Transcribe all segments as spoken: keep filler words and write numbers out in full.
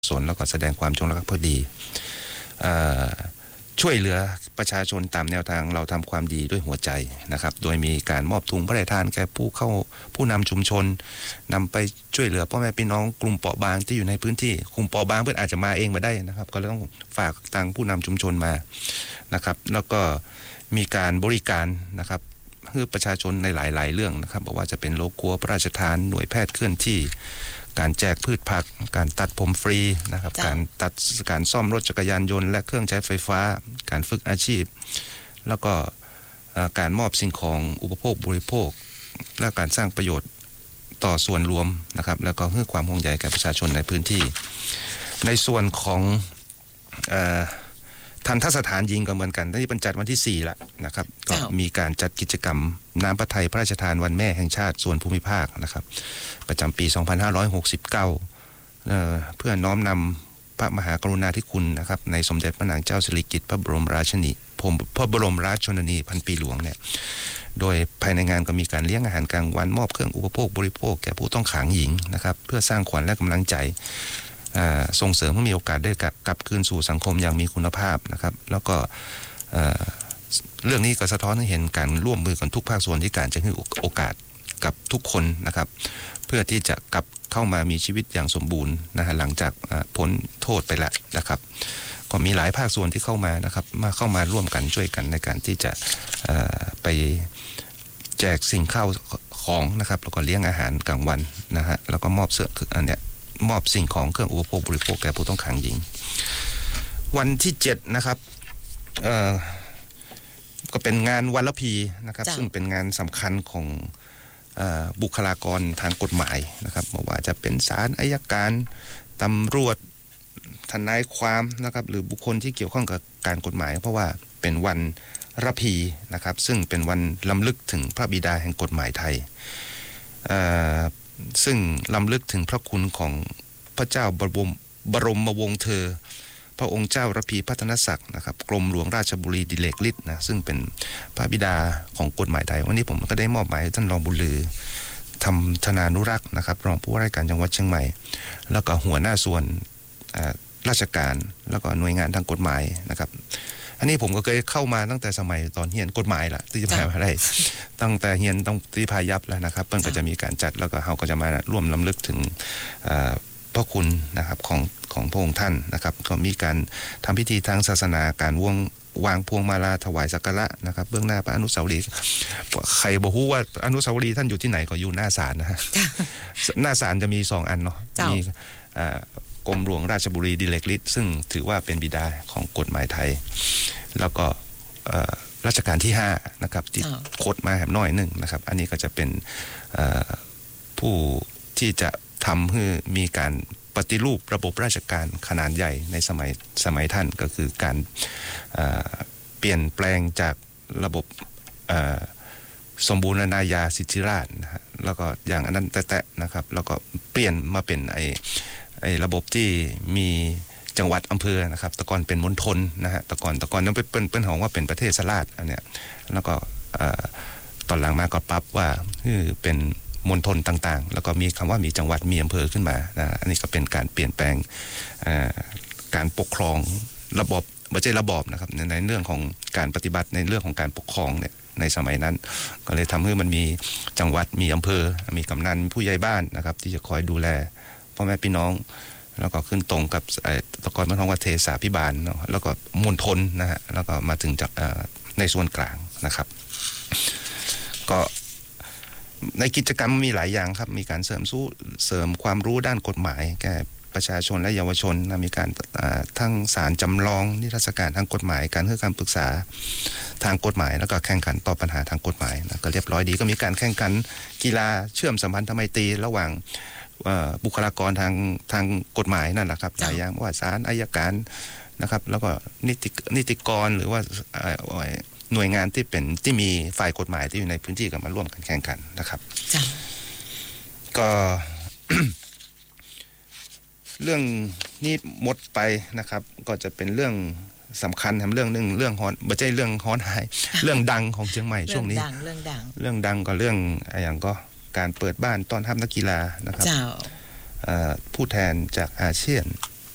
สนแล้วก็แสดงความจงรักภักดีช่วยเหลือประชาชนตามแนวทางเราทำความดีด้วยหัวใจนะครับโดยมีการมอบถุงพระราชทานแก่ผู้เข้าผู้นำชุมชนนำไปช่วยเหลือพ่อแม่พี่น้องกลุ่มเปราะบางที่อยู่ในพื้นที่กลุ่มเปราะบางเพื่อนอาจจะมาเองมาได้นะครับก็เลยต้องฝากทางผู้นำชุมชนมานะครับแล้วก็มีการบริการนะครับเพื่อประชาชนในหลายๆเรื่องนะครับบอกว่าจะเป็นโลโก้พระราชทานหน่วยแพทย์เคลื่อนที่การแจกพืชผักการตัดผมฟรีนะครับการตัดการซ่อมรถจักรยานยนต์และเครื่องใช้ไฟฟ้าการฝึกอาชีพแล้วก็การมอบสิ่งของอุปโภคบริโภคและการสร้างประโยชน์ต่อส่วนรวมนะครับแล้วก็ให้ความห่วงใยแก่ประชาชนในพื้นที่ในส่วนของทันทสถานหญิงก็เหมือนกันที่บรรจัดวันที่สี่ละนะครับก็มีการจัดกิจกรรมน้ำพระทัยพระราชทานวันแม่แห่งชาติส่วนภูมิภาคนะครับประจำปีสองพันห้าร้อยหกสิบเก้าเอ่อเพื่อน้อมนำพระมหากรุณาธิคุณนะครับในสมเด็จพระนางเจ้าสิริกิติ์พระบรมราชินีพระบรมราชชนนีพันปีหลวงเนี่ยโดยภายในงานก็มีการเลี้ยงอาหารกลางวันมอบเครื่องอุปโภคบริโภคแก่ผู้ต้องขังหญิงนะครับเพื่อสร้างขวัญและกำลังใจส่งเสริมให้มีโอกาสได้กลับคืนสู่สังคมอย่างมีคุณภาพนะครับแล้วก็เรื่องนี้ก็สะท้อนให้เห็นการร่วมมือกันทุกภาคส่วนที่การจะให้โอกาสกับทุกคนนะครับเพื่อที่จะกลับเข้ามามีชีวิตอย่างสมบูรณ์นะฮะหลังจากพ้นโทษไปแล้วนะครับก็มีหลายภาคส่วนที่เข้ามานะครับมาเข้ามาร่วมกันช่วยกันในการที่จะไปแจกสิ่งข้าวของนะครับแล้วก็เลี้ยงอาหารกลางวันนะฮะแล้วก็มอบเสื้ออันเนี้ยมอบสิ่งของเครื่องอุปโภคบริโภคแก่ผู้ต้องขังหญิงวันที่เจ็ดนะครับเอ่อก็เป็นงานวันละพีนะครับซึ่งเป็นงานสำคัญของเอ่อบุคลากรทางกฎหมายนะครับบอกว่าจะเป็นศาลอัยการตำรวจทนายความนะครับหรือบุคคลที่เกี่ยวข้องกับการกฎหมายเพราะว่าเป็นวันระพีนะครับซึ่งเป็นวันรำลึกถึงพระบิดาแห่งกฎหมายไทยเอ่อซึ่งรำลึกถึงพระคุณของพระเจ้าบรมบรมวงศ์เธอพระองค์เจ้าระพีพัฒนศักดิ์นะครับกรมหลวงราชบุรีดิเลกฤทธิ์นะซึ่งเป็นพระบิดาของกฎหมายไทยวันนี้ผมก็ได้มอบหมายท่านรองบุญลือทำธนานุรักษ์นะครับรองผู้ว่าราชการจังหวัดเชียงใหม่แล้วก็หัวหน้าส่วนราชการแล้วก็หน่วยงานทางกฎหมายนะครับอันนี้ผมก็เคยเข้ามาตั้งแต่สมัยตอนเรียนกฎหมายล่ะที่จะพามาได้ตั้งแต่เรียนต้องที่พายับแล้วนะครับเพิ่นก็จะมีการจัดแล้วก็เราก็จะมาร่วมรำลึกถึงพระคุณนะครับของของพระองค์ท่านนะครับก็มีการทำพิธีทางศาสนาการวงวางพวงมาลาถวายสักการะนะครับเบื้องหน้าพระอนุสาวรีย์ใครบอกว่าอนุสาวรีย์ท่านอยู่ที่ไหนก็อยู่หน้าศาลนะฮะหน้าศาลจะมีสองอันเนาะมีกรมหลวงราชบุรีดิเลกฤทธิ์ซึ่งถือว่าเป็นบิดาของกฎหมายไทยแล้วก็รัชกาลที่ห้านะครับที่โคดมาแหมน้อยหนึ่งนะครับอันนี้ก็จะเป็นผู้ที่จะทำให้มีการปฏิรูประบบราชการขนาดใหญ่ในสมัยสมัยท่านก็คือการเปลี่ยนแปลงจากระบบสมบูรณาญาสิทธิราชย์นะฮะแล้วก็อย่างอันนั้นแตะๆนะครับแล้วก็เปลี่ยนมาเป็นไอไอ้ระบบที่มีจังหวัดอำเภอนะครับแต่ก่อนเป็นมณฑลนะฮะแต่ก่อนแต่ก่อนนั้นเป็นเป็นเป็นของว่าเป็นประเทศสลาดอันเนี้ยแล้วก็ตอนหลังมาก็ปรับว่าคือเป็นมณฑลต่างๆแล้วก็มีคำว่ามีจังหวัดมีอำเภอขึ้นมานะอันนี้ก็เป็นการเปลี่ยนแปลงการปกครองระบบไม่ใช่ระบอบนะครับในเรื่องของการปฏิบัติในเรื่องของการปกครองเนี่ยในสมัยนั้นก็เลยทำให้มันมีจังหวัดมีอำเภอมีกำนันผู้ใหญ่บ้านนะครับที่จะคอยดูแลพ่อแม่พี่น้องแล้วก็ขึ้นตรงกับตะกอนมันท้องว่าเทศาพิบาลเนาะแล้วก็มณฑลนะฮะแล้วก็มาถึงจากในส่วนกลางนะครับก็ในกิจกรรมมีหลายอย่างครับมีการเสริมสู้เสริมความรู้ด้านกฎหมายแก่ประชาชนและเยาวชนนะมีการทั้งศาลจำลองนิทรรศการทางกฎหมายการให้คำปรึกษาทางกฎหมายแล้วก็แข่งขันตอบปัญหาทางกฎหมายนะก็เรียบร้อยดีก็มีการแข่งขันกีฬาเชื่อมสัมพันธไมตรีระหว่างบุคลากรทางทางกฎหมายนั่นแหละครับหลายอย่างว่าศาลอัยการนะครับแล้วก็นิตินิติกรหรือว่าหน่วยงานที่เป็นที่มีฝ่ายกฎหมายที่อยู่ในพื้นที่กันมาร่วมกันแข่งขันนะครับก็ เรื่องนี้หมดไปนะครับก็จะเป็นเรื่องสำคัญทำเรื่องหนึ่งเรื่องฮอนไม่ใช่เรื่องฮอนไฮ เรื่องดังของเชียงใหม่ช่วงนี้เรื่องดังเรื่องดังก็เรื่องอย่างก็การเปิดบ้านต้อนรับนักกีฬานะครับผู้แทนจากอาเซียน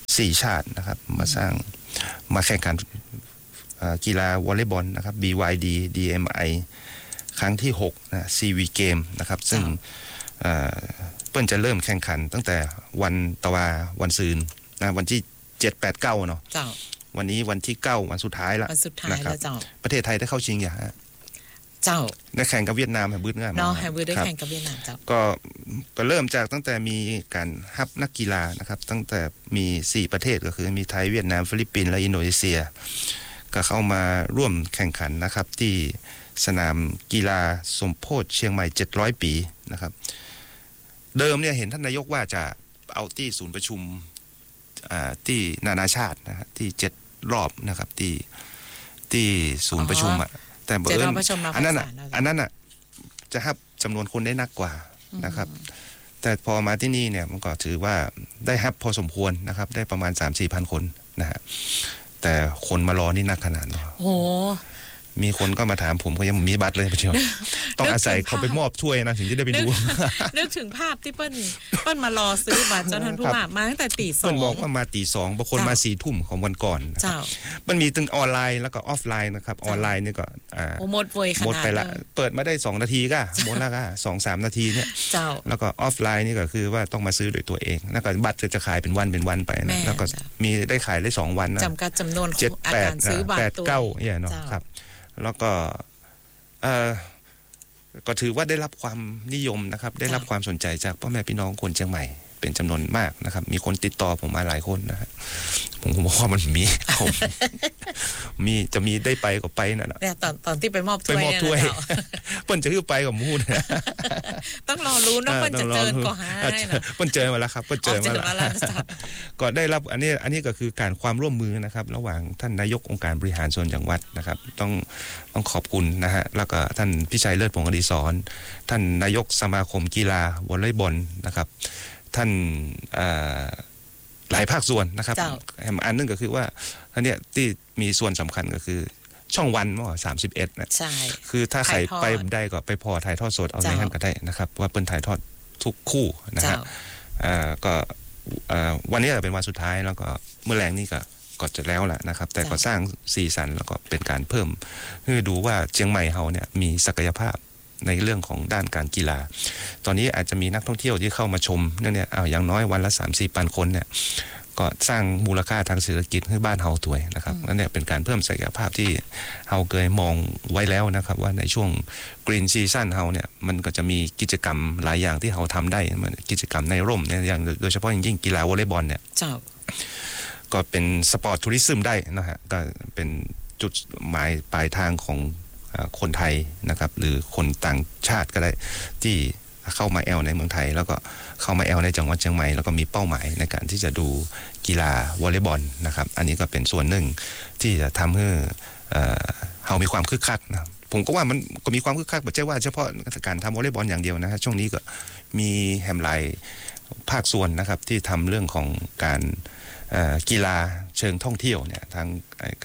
สี่ชาตินะครับมาสร้างมาแข่งขันกีฬาวอลเลย์บอลนะครับ บี วาย ดี ดี เอ็ม ไอ ครั้งที่หกนะ ซี วี Game นะครับซึ่งเปิ้ลจะเริ่มแข่งขันตั้งแต่วันตะวาวันซืนนะวันที่เจ็ด แปด เก้าเนาะวันนี้วันที่เก้าวันสุดท้ายละนะครับประเทศไทยได้เข้าชิงอย่างเจ้าได้แข่งกับเวียดนามแฮบึ้ดงานเนาะแฮบึ้ดได้แข่งกับเวียดนามเจ้าก็ก็เริ่มจากตั้งแต่มีการฮับนักกีฬานะครับตั้งแต่มีสี่ประเทศก็คือมีไทยเวียดนามฟิลิปปินส์และอินโดนีเซียก็เข้ามาร่วมแข่งขันนะครับที่สนามกีฬาสมโพธิเชียงใหม่เจ็ดร้อยปีนะครับเดิมเนี่ยเห็นท่านนายกว่าจะเอาที่ศูนย์ประชุมที่นานาชาตินะฮะที่เจ็ดรอบนะครับที่ที่ศูนย์ประชุมอ่ะแต่เบอร์อันนั้นอ่ะอันนั้นอ่ะจะฮับจำนวนคนได้นักกว่านะครับแต่พอมาที่นี่เนี่ยมันก็ถือว่าได้ฮับพอสมควรนะครับได้ประมาณ สามสี่พัน คนนะฮะแต่คนมารอนี่นักขนาดนั้นโอ้มีคนก็มาถามผมก็ยังมีบัตรเลยพี่เชียวต้องอาศัยเขาไปมอบถ้วยนะถึงจะได้ไปดูนึกถึงภาพที่เปิ้ลเปิ้ลมารอซื้อบัตรเจ้าท่านผู้ว่ามาตั้งแต่ตีสองเปิ้ลบอกว่ามาตีสองบางคนมาสี่ทุ่มของวันก่อนมันมีตั้งออนไลน์แล้วก็ออฟไลน์นะครับออนไลน์นี่ก็หมดเวยขนาดหมดไปละเปิดมาได้สองนาทีก็หมดแล้วก็สองสามนาทีเนี่ยแล้วก็ออฟไลน์นี่ก็คือว่าต้องมาซื้อโดยตัวเองแล้วก็บัตรจะขายเป็นวันเป็นวันไปนะแล้วก็มีได้ขายได้สองวันนะจำกัดจำนวนเจ็ดแปดแปดเก้าเนี่ยเนาะครับแล้วก็เอ่อก็ถือว่าได้รับความนิยมนะครับได้รับความสนใจจากพ่อแม่พี่น้องคนเชียงใหม่เป็นจำนวนมากนะครับมีคนติดต่อผมมาหลายคนนะฮะผมบอกว่ามันมีมีจะมีได้ไปก็ไปนะเนี่ยตอนตอนที่ไปมอบถ้วยไปมอบถ้วยเปิ้ลจะขึ้นไปกับมูนต้องรอรู้นะเปิ้ลจะเจอก่อนให้นะเปิ้ลเจอมาแล้วครับเปิ้ลเจอมาแล้วก็ได้รับอันนี้อันนี้ก็คือการความร่วมมือนะครับระหว่างท่านนายกองค์การบริหารส่วนจังหวัดนะครับต้องต้องขอบคุณนะฮะแล้วก็ท่านพิชัยเลิศพงศ์อดิศรท่านนายกสมาคมกีฬาวอลเลย์บอลนะครับท่านหลายภาคส่วนนะครับอันนึงก็คือว่าอันเนี้ยที่มีส่วนสำคัญก็คือช่องวันเมื่อสามสิบเอ็ดนะคือถ้าใครไปได้ก็ไปพอถ่ายทอดสดเอาในนั้นก็ได้นะครับว่าเป็นถ่ายทอดทุกคู่นะครับก็วันนี้เป็นวันสุดท้ายแล้วก็เมื่อแรงนี่ก็ก็จะแล้วแหละนะครับแต่ก็สร้างสีสันแล้วก็เป็นการเพิ่มเพื่อดูว่าเชียงใหม่เฮาเนี่ยมีศักยภาพในเรื่องของด้านการกีฬาตอนนี้อาจจะมีนักท่องเที่ยวที่เข้ามาชมเนี่ยเอาอย่างน้อยวันละ สามสี่ พันคนเนี่ยก็สร้างมูลค่าทางเศรษฐกิจให้บ้านเฮาตัวนะครับนั่นเนี่ยเป็นการเพิ่มศักยภาพที่เฮาเคยมองไว้แล้วนะครับว่าในช่วงกรีนซีซั่นเฮาเนี่ยมันก็จะมีกิจกรรมหลายอย่างที่เฮาทำได้กิจกรรมในร่มเนี่ยอย่างโดยเฉพาะอย่างยิ่งกีฬาวอลเลย์บอลเนี่ยก็เป็นสปอร์ตทัวริซึมได้นะฮะก็เป็นจุดหมายปลายทางของคนไทยนะครับหรือคนต่างชาติก็ได้ที่เข้ามาแอลในเมืองไทยแล้วก็เข้ามาแอลในจังหวัดเชียงใหม่แล้วก็มีเป้าหมายในการที่จะดูกีฬาวอลเลย์บอลนะครับอันนี้ก็เป็นส่วนหนึ่งที่จะทำให้เรามีความคึกคักนะผมก็ว่ามันก็มีความคึกคักไม่ใช่ว่าเฉพาะการทำวอลเลย์บอลอย่างเดียวนะฮะช่วงนี้ก็มีแฮมไลน์ภาคส่วนนะครับที่ทำเรื่องของการกีฬาเชิงท่องเที่ยวเนี่ยทาง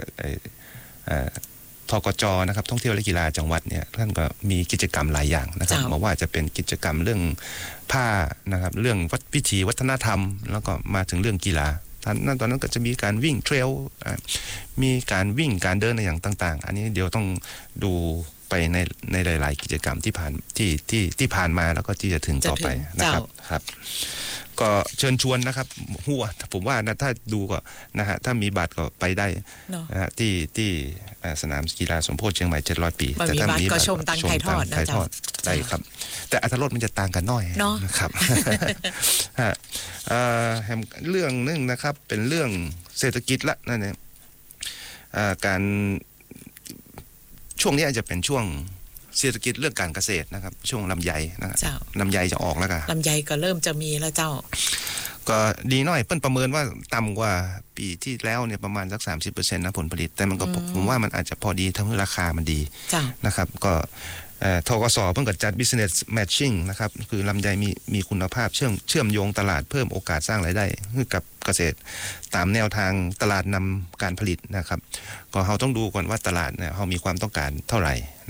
ทกจนะครับท่องเที่ยวและกีฬาจังหวัดเนี่ยท่านก็มีกิจกรรมหลายอย่างนะครับมาว่าจะเป็นกิจกรรมเรื่องผ้านะครับเรื่องวัฒนพิธีวัฒนธรรมแล้วก็มาถึงเรื่องกีฬาท่านนั้นตอนนั้นก็จะมีการวิ่งเทรลมีการวิ่งการเดินอะไรอย่างต่างๆอันนี้เดี๋ยวต้องดูไปในในหลายๆกิจกรรมที่ผ่านที่ที่ที่ผ่านมาแล้วก็ที่จะถึงต่อไปนะครับครับก็เชิญชวนนะครับหัวผมว่านะถ้าดูก็นะฮะถ้ามีบัตรก็ไปได้นะฮะที่ที่สนามกีฬาสมโพธิเชียงใหม่เจ็ดร้อยปีแต่ถ้ามีบัตรก็ชมตังไทยทอดนะจ๊ะได้ครับแต่อรรถรสมันจะต่างกันน้อยนะครับฮะเรื่องนึงนะครับเป็นเรื่องเศรษฐกิจละนั่นเองการช่วงนี้อาจจะเป็นช่วงเศรษฐกิจเรื่องการเกษตรนะครับช่วงลำไยนะครับลำไยจะออกแล้วกันลำไยก็เริ่มจะมีแล้วเจ้าก็ดีหน่อยเปิ้ลประเมินว่าต่ำกว่าปีที่แล้วเนี่ยประมาณสัก สามสิบเปอร์เซ็นต์ นะผลผลิตแต่มันก็ผมว่ามันอาจจะพอดีทำให้ราคามันดีนะครับก็ทกสเพิ่งจัด business matching นะครับคือลำไยมีมีคุณภาพเชื่อมเชื่อมโยงตลาดเพิ่มโอกาสสร้างรายได้ให้กับเกษตรตามแนวทางตลาดนำการผลิตนะครับก็เราต้องดูก่อนว่าตลาดเนี่ยเรามีความต้องการเท่าไหร่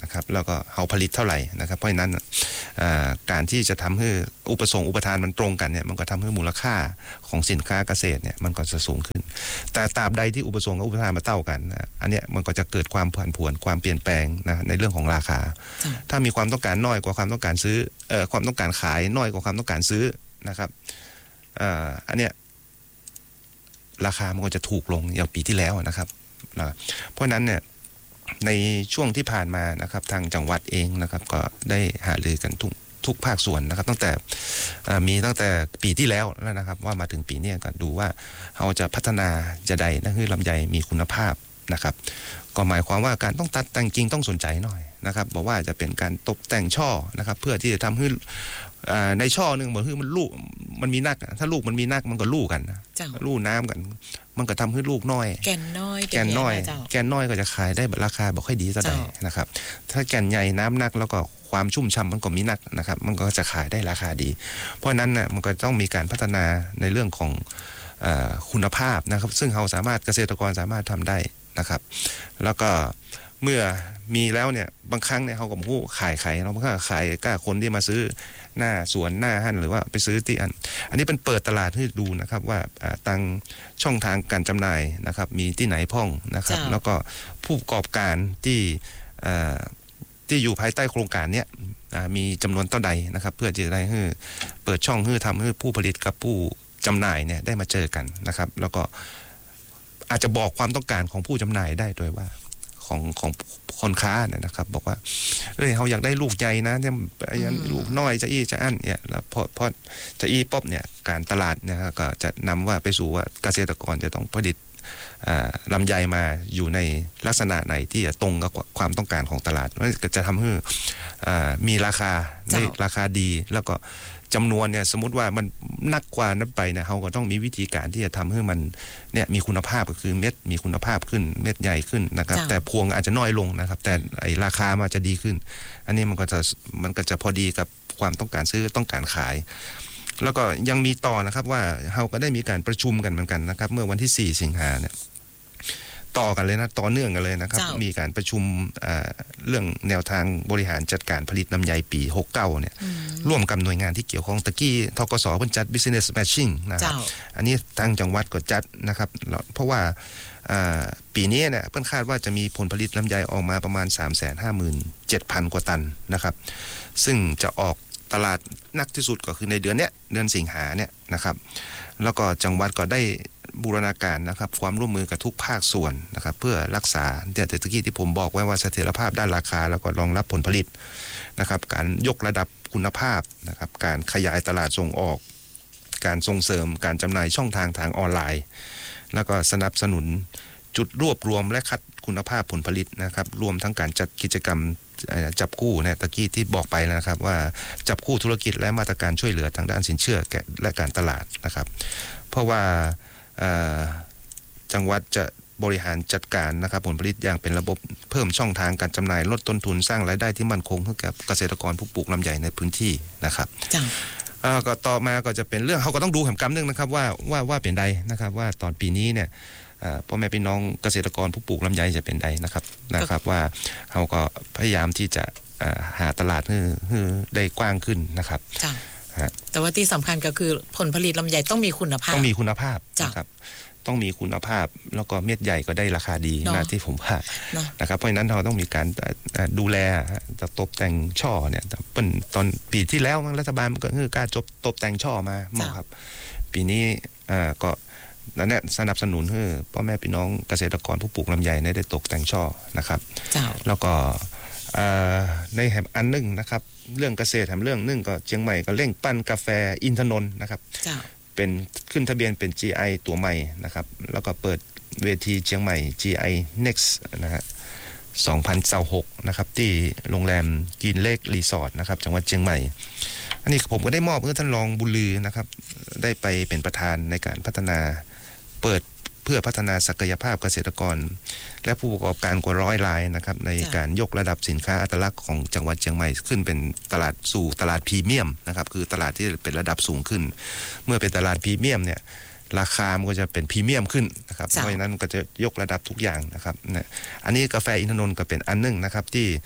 นะครับแล้วก็เฮาผลิตเท่าไหร่นะครับเพราะฉะนั้นการที่จะทำให้อุปสงค์อุปทานมันตรงกันเนี่ยมันก็ทำให้มูลค่าของสินค้าเกษตรเนี่ยมันก็จะสูงขึ้นแต่ตราบใดที่อุปสงค์กับอุปทานมาเท่ากันอันเนี้ยมันก็จะเกิดความผันผวนความเปลี่ยนแปลงนะในเรื่องของราคาถ้ามีความต้องการน้อยกว่าความต้องการซื้อเอ่อความต้องการขายน้อยกว่าความต้องการซื้อนะครับอ่าอันเนี้ยราคามันก็จะถูกลงอย่างปีที่แล้วนะครับนะเพราะนั้นเนี่ยในช่วงที่ผ่านมานะครับทางจังหวัดเองนะครับก็ได้หารือกันทุกทุกภาคส่วนนะครับตั้งแต่มีตั้งแต่ปีที่แล้วแล้วนะครับว่ามาถึงปีนี้ก็ดูว่าเราจะพัฒนาจะใดนั่นคือลำไยมีคุณภาพนะครับก็หมายความว่าการต้องตัดแต่งจริงต้องสนใจหน่อยนะครับบอกว่าจะเป็นการตกแต่งช่อนะครับเพื่อที่จะทำให้ในช่อหนึ่งเหมือนคือมันลูกมันมีนักถ้าลูกมันมีนักมันก็ลูกกันลูกน้ำกันมันก็ทำให้ลูกน้อยแก่นน้อยแก่นน้อยแก่นน้อยก็จะขายได้ราคาบอกค่อยดีเท่าไหร่นะครับถ้าแก่นใหญ่น้ำนักแล้วก็ความชุ่มฉ่ำมันก็มีนักนะครับมันก็จะขายได้ราคาดีเพราะนั้นน่ะมันก็ต้องมีการพัฒนาในเรื่องของคุณภาพนะครับซึ่งเราสามารถเกษตรกรสามารถทำได้นะครับแล้วก็เมื่อมีแล้วเนี่ยบางครั้งเนี่ยเขาก็พูดขายไข่เราก็ขายกล้าคนที่มาซื้อหน้าสวนหน้าห้างหรือว่าไปซื้อที่อันอันนี้เป็นเปิดตลาดให้ดูนะครับว่าตั้งช่องทางการจำหน่ายนะครับมีที่ไหนพ่องนะครับแล้วก็ผู้ประกอบการที่ที่อยู่ภายใต้โครงการเนี้ยมีจำนวนเท่าใดนะครับเพื่อจะได้ให้เปิดช่องให้ทำให้ผู้ผลิตกับผู้จำหน่ายเนี่ยได้มาเจอกันนะครับแล้วก็อาจจะบอกความต้องการของผู้จำหน่ายได้โดยว่าของของคนค้าเนี่ยนะครับบอกว่าเอ้ยเขาอยากได้ลูกใหญ่นะเนี่ยลูกน้อยจะอี้จะอั้นเนี่ยแล้วพอพอจะอี้ป๊อบเนี่ยการตลาดเนี่ยก็จะนำว่าไปสู่ว่าเกษตรกรจะต้องผลิตลำไยมาอยู่ในลักษณะไหนที่จะตรงกับความต้องการของตลาดก็จะทำให้มีราคาในราคาดีแล้วก็จำนวนเนี่ยสมมติว่ามันนักกว่านั้นไปเนี่ยเขาก็ต้องมีวิธีการที่จะทำให้มันเนี่ยมีคุณภาพก็คือเม็ดมีคุณภาพขึ้นเม็ดใหญ่ขึ้นนะครับแต่พวงอาจจะน้อยลงนะครับแต่ไอราคามันจะดีขึ้นอันนี้มันก็จะมันก็จะพอดีกับความต้องการซื้อต้องการขายแล้วก็ยังมีต่อนะครับว่าเราก็ได้มีการประชุมกันเหมือนกันนะครับเมื่อวันที่สี่สิงหาเนี่ยต่อกันเลยนะต่อเนื่องกันเลยนะครับมีการประชุมเรื่องแนวทางบริหารจัดการผลิตลำไยปีหกสิบเก้าเนี่ยร่วมกับหน่วยงานที่เกี่ยวข้องตะกี้ธกส.เพิ่นจัด business matching นะครับอันนี้ทางจังหวัดก็จัดนะครับเพราะว่าปีนี้เนี่ยเพิ่นคาดว่าจะมีผลผลิตลำไยออกมาประมาณ สามแสนห้าหมื่นเจ็ดพัน กว่าตันนะครับซึ่งจะออกตลาดนักที่สุดก็คือในเดือนเนี้ยเดือนสิงหาเนี่ยนะครับแล้วก็จังหวัดก็ได้บูรณาการนะครับความร่วมมือกับทุกภาคส่วนนะครับเพื่อรักษาเดี๋ยวตะกี้ที่ผมบอกไว้ว่าเสถียรภาพด้านราคาแล้วก็รองรับผลผลิตนะครับการยกระดับคุณภาพนะครับการขยายตลาดส่งออกการส่งเสริมการจำหน่ายช่องทางทางออนไลน์แล้วก็สนับสนุนจุดรวบรวมและคัดคุณภาพผลผลิตนะครับรวมทั้งการจัดกิจกรรมจับกู้เนี่ยตะกี้ที่บอกไปนะครับว่าจับกู้ธุรกิจและมาตรการช่วยเหลือทางด้านสินเชื่อและการตลาดนะครับเพราะว่าจังหวัดจะบริหารจัดการนะครับผลผลิตอย่างเป็นระบบเพิ่มช่องทางการจำหน่ายลดต้นทุนสร้างรายได้ที่มั่นคงให้กับเกษตรกรผู้ปลูกลำไยในพื้นที่นะครับก็ต่อมาก็จะเป็นเรื่องเขาก็ต้องดูแหมกำนึงนะครับว่าว่าว่าเป็นใดนะครับว่าตอนปีนี้เนี่ยพ่อแม่พี่น้องเกษตรกรผู้ปลูกลำไยจะเป็นใดนะครับนะครับว่าเขาก็พยายามที่จะหาตลาดให้ได้กว้างขึ้นนะครับแต่ว่าที่สำคัญก็คือผลผลิตลำไยต้องมีคุณภาพต้องมีคุณภาพนะครับต้องมีคุณภาพแล้วก็เม็ดใหญ่ก็ได้ราคาดีนะที่ผมว่านะครับเพราะฉะนั้นเราต้องมีการดูแลจะตบแต่งช่อเนี่ยเป็นตอนปีที่แล้วรัฐบาลก็คือการจบตบแต่งช่อมาครับปีนี้ก็นั่นแหละสนับสนุนให้พ่อแม่พี่น้องเกษตรกรผู้ปลูกลำไยได้ตกแต่งช่อนะครับแล้วก็ในแหมอันนึงนะครับเรื่องเกษตรแหมเรื่องนึงก็เชียงใหม่ก็เร่งปั้นกาแฟอินทนนท์นะครับเป็นขึ้นทะเบียนเป็น จี ไอ ตัวใหม่นะครับแล้วก็เปิดเวทีเชียงใหม่ จี ไอ Next นะฮะสองพันยี่สิบหกนะครับที่โรงแรมกินเลกรีสอร์ทนะครับจังหวัดเชียงใหม่อันนี้ผมก็ได้มอบเพื่อท่านรองบุญลือนะครับได้ไปเป็นประธานในการพัฒนาเปิดเพื่อพัฒนาศักยภาพเกษตรกรและผู้ประกอบการกว่าร้อยรายนะครับในการยกระดับสินค้าอัตลักษณ์ของจังหวัดเชียงใหม่ขึ้นเป็นตลาดสู่ตลาดพรีเมียมนะครับคือตลาดที่เป็นระดับสูงขึ้นเมื่อเป็นตลาดพรีเมียมเนี่ยราคามันก็จะเป็นพรีเมียมขึ้นนะครับเพราะฉะนั้นก็จะยกระดับทุกอย่างนะครับนะอันนี้กาแฟอินทนนท์ก็เป็นอันนึงนะครับที่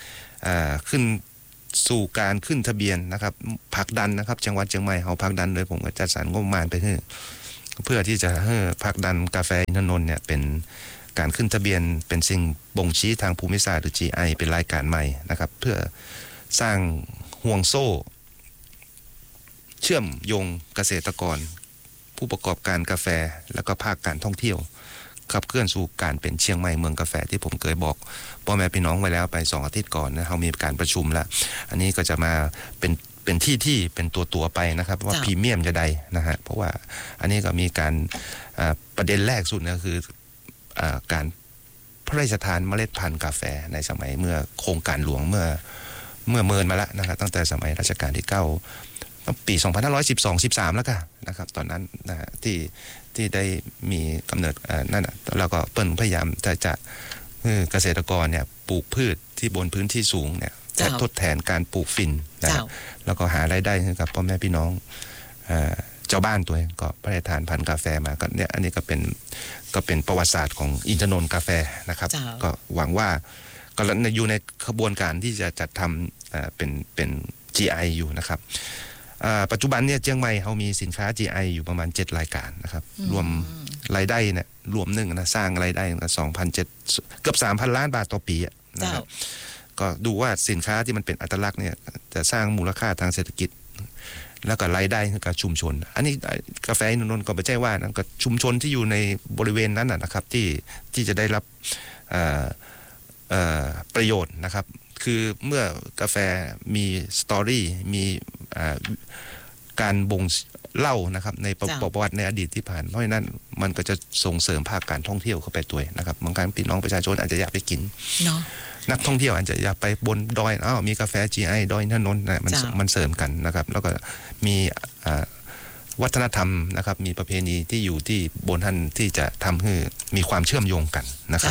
ขึ้นสู่การขึ้นทะเบียนนะครับผลักดันนะครับจังหวัดเชียงใหม่เฮาผลักดันโดยผมก็จัดสรรงบประมาณไปให้เพื่อที่จะให้ผลักดันกาแฟอินทนนท์เนี่ยเป็นการขึ้นทะเบียนเป็นสิ่งบ่งชี้ทางภูมิศาสตร์หรือ จี ไอ เป็นรายการใหม่นะครับเพื่อสร้างห่วงโซ่เชื่อมโยงเกษตรกรผู้ประกอบการกาแฟแล้วก็ภาคการท่องเที่ยวขับเคลื่อนสู่การเป็นเชียงใหม่เมืองกาแฟที่ผมเคยบอกพ่อแม่พี่น้องไว้แล้วไปสองอาทิตย์ก่อนนะเรามีการประชุมแล้วอันนี้ก็จะมาเป็นเป็นที่ที่เป็นตัวตัวไปนะครับว่าพรีเมียมจะใดนะฮะเพราะว่าอันนี้ก็มีการประเด็นแรกสุดนะคือการพระราชทานเมล็ดพันธุ์กาแฟในสมัยเมื่อโครงการหลวงเมื่อเมื่อเมินมาแล้วนะครับตั้งแต่สมัยรัชกาลที่เก้าปีสองพันห้าร้อยสิบสอง สิบสามแล้วกันนะครับตอนนั้นนะที่ที่ได้มีกำเนิดนั่นนะแล้วก็เปิ้ลพยายามจะจะเกษตรกรเนี่ยปลูกพืชที่บนพื้นที่สูงเนี่ยทดแทนการปลูกฝิ่นนะแล้วก็หารายได้ให้กับพ่อแม่พี่น้องเจ้าบ้านตัวเองก็พระราชทานพันธุ์กาแฟมาก็เนี่ยอันนี้ก็เป็นก็เป็นประวัติศาสตร์ของอินทนนท์กาแฟนะครับก็หวังว่าก็อยู่ในขบวนการที่จะจัดทำเป็นเป็น จี ไอ อยู่นะครับปัจจุบันเนี่ยเชียงใหม่เขามีสินค้า จี ไอ อยู่ประมาณเจ็ดรายการนะครับรวมรายได้เนี่ยรวมหนึ่งนะสร้างรายได้สองพันเจ็ดเกือบสามพันล้านบาทต่อปีนะครับก็ดูว่าสินค้าที่มันเป็นอัตลักษณ์เนี่ยจะสร้างมูลค่าทางเศรษฐกิจแล้วก็รายได้ให้กับชุมชนอันนี้กาแฟอินทนนท์ก็ไม่ใช่ว่านะก็ชุมชนที่อยู่ในบริเวณนั้นนะครับที่ที่จะได้รับประโยชน์นะครับคือเมื่อกาแฟมีสตอรี่มีการบ่งเล่านะครับในประวัติในอดีตที่ผ่านเพราะฉะนั้นมันก็จะส่งเสริมภาคการท่องเที่ยวเข้าไปด้วยนะครับบางครั้งพี่น้องประชาชนอาจจะอยากไปกินนักท่องเที่ยวอาจจะอยากไปบนดอยอ้าวมีกาแฟ จี ไอ ดอยอินทนนท์นะมันมันเสริมกันนะครับแล้วก็มีวัฒนธรรมนะครับมีประเพณีที่อยู่ที่บนท่านที่จะทำให้มีความเชื่อมโยงกันนะครับ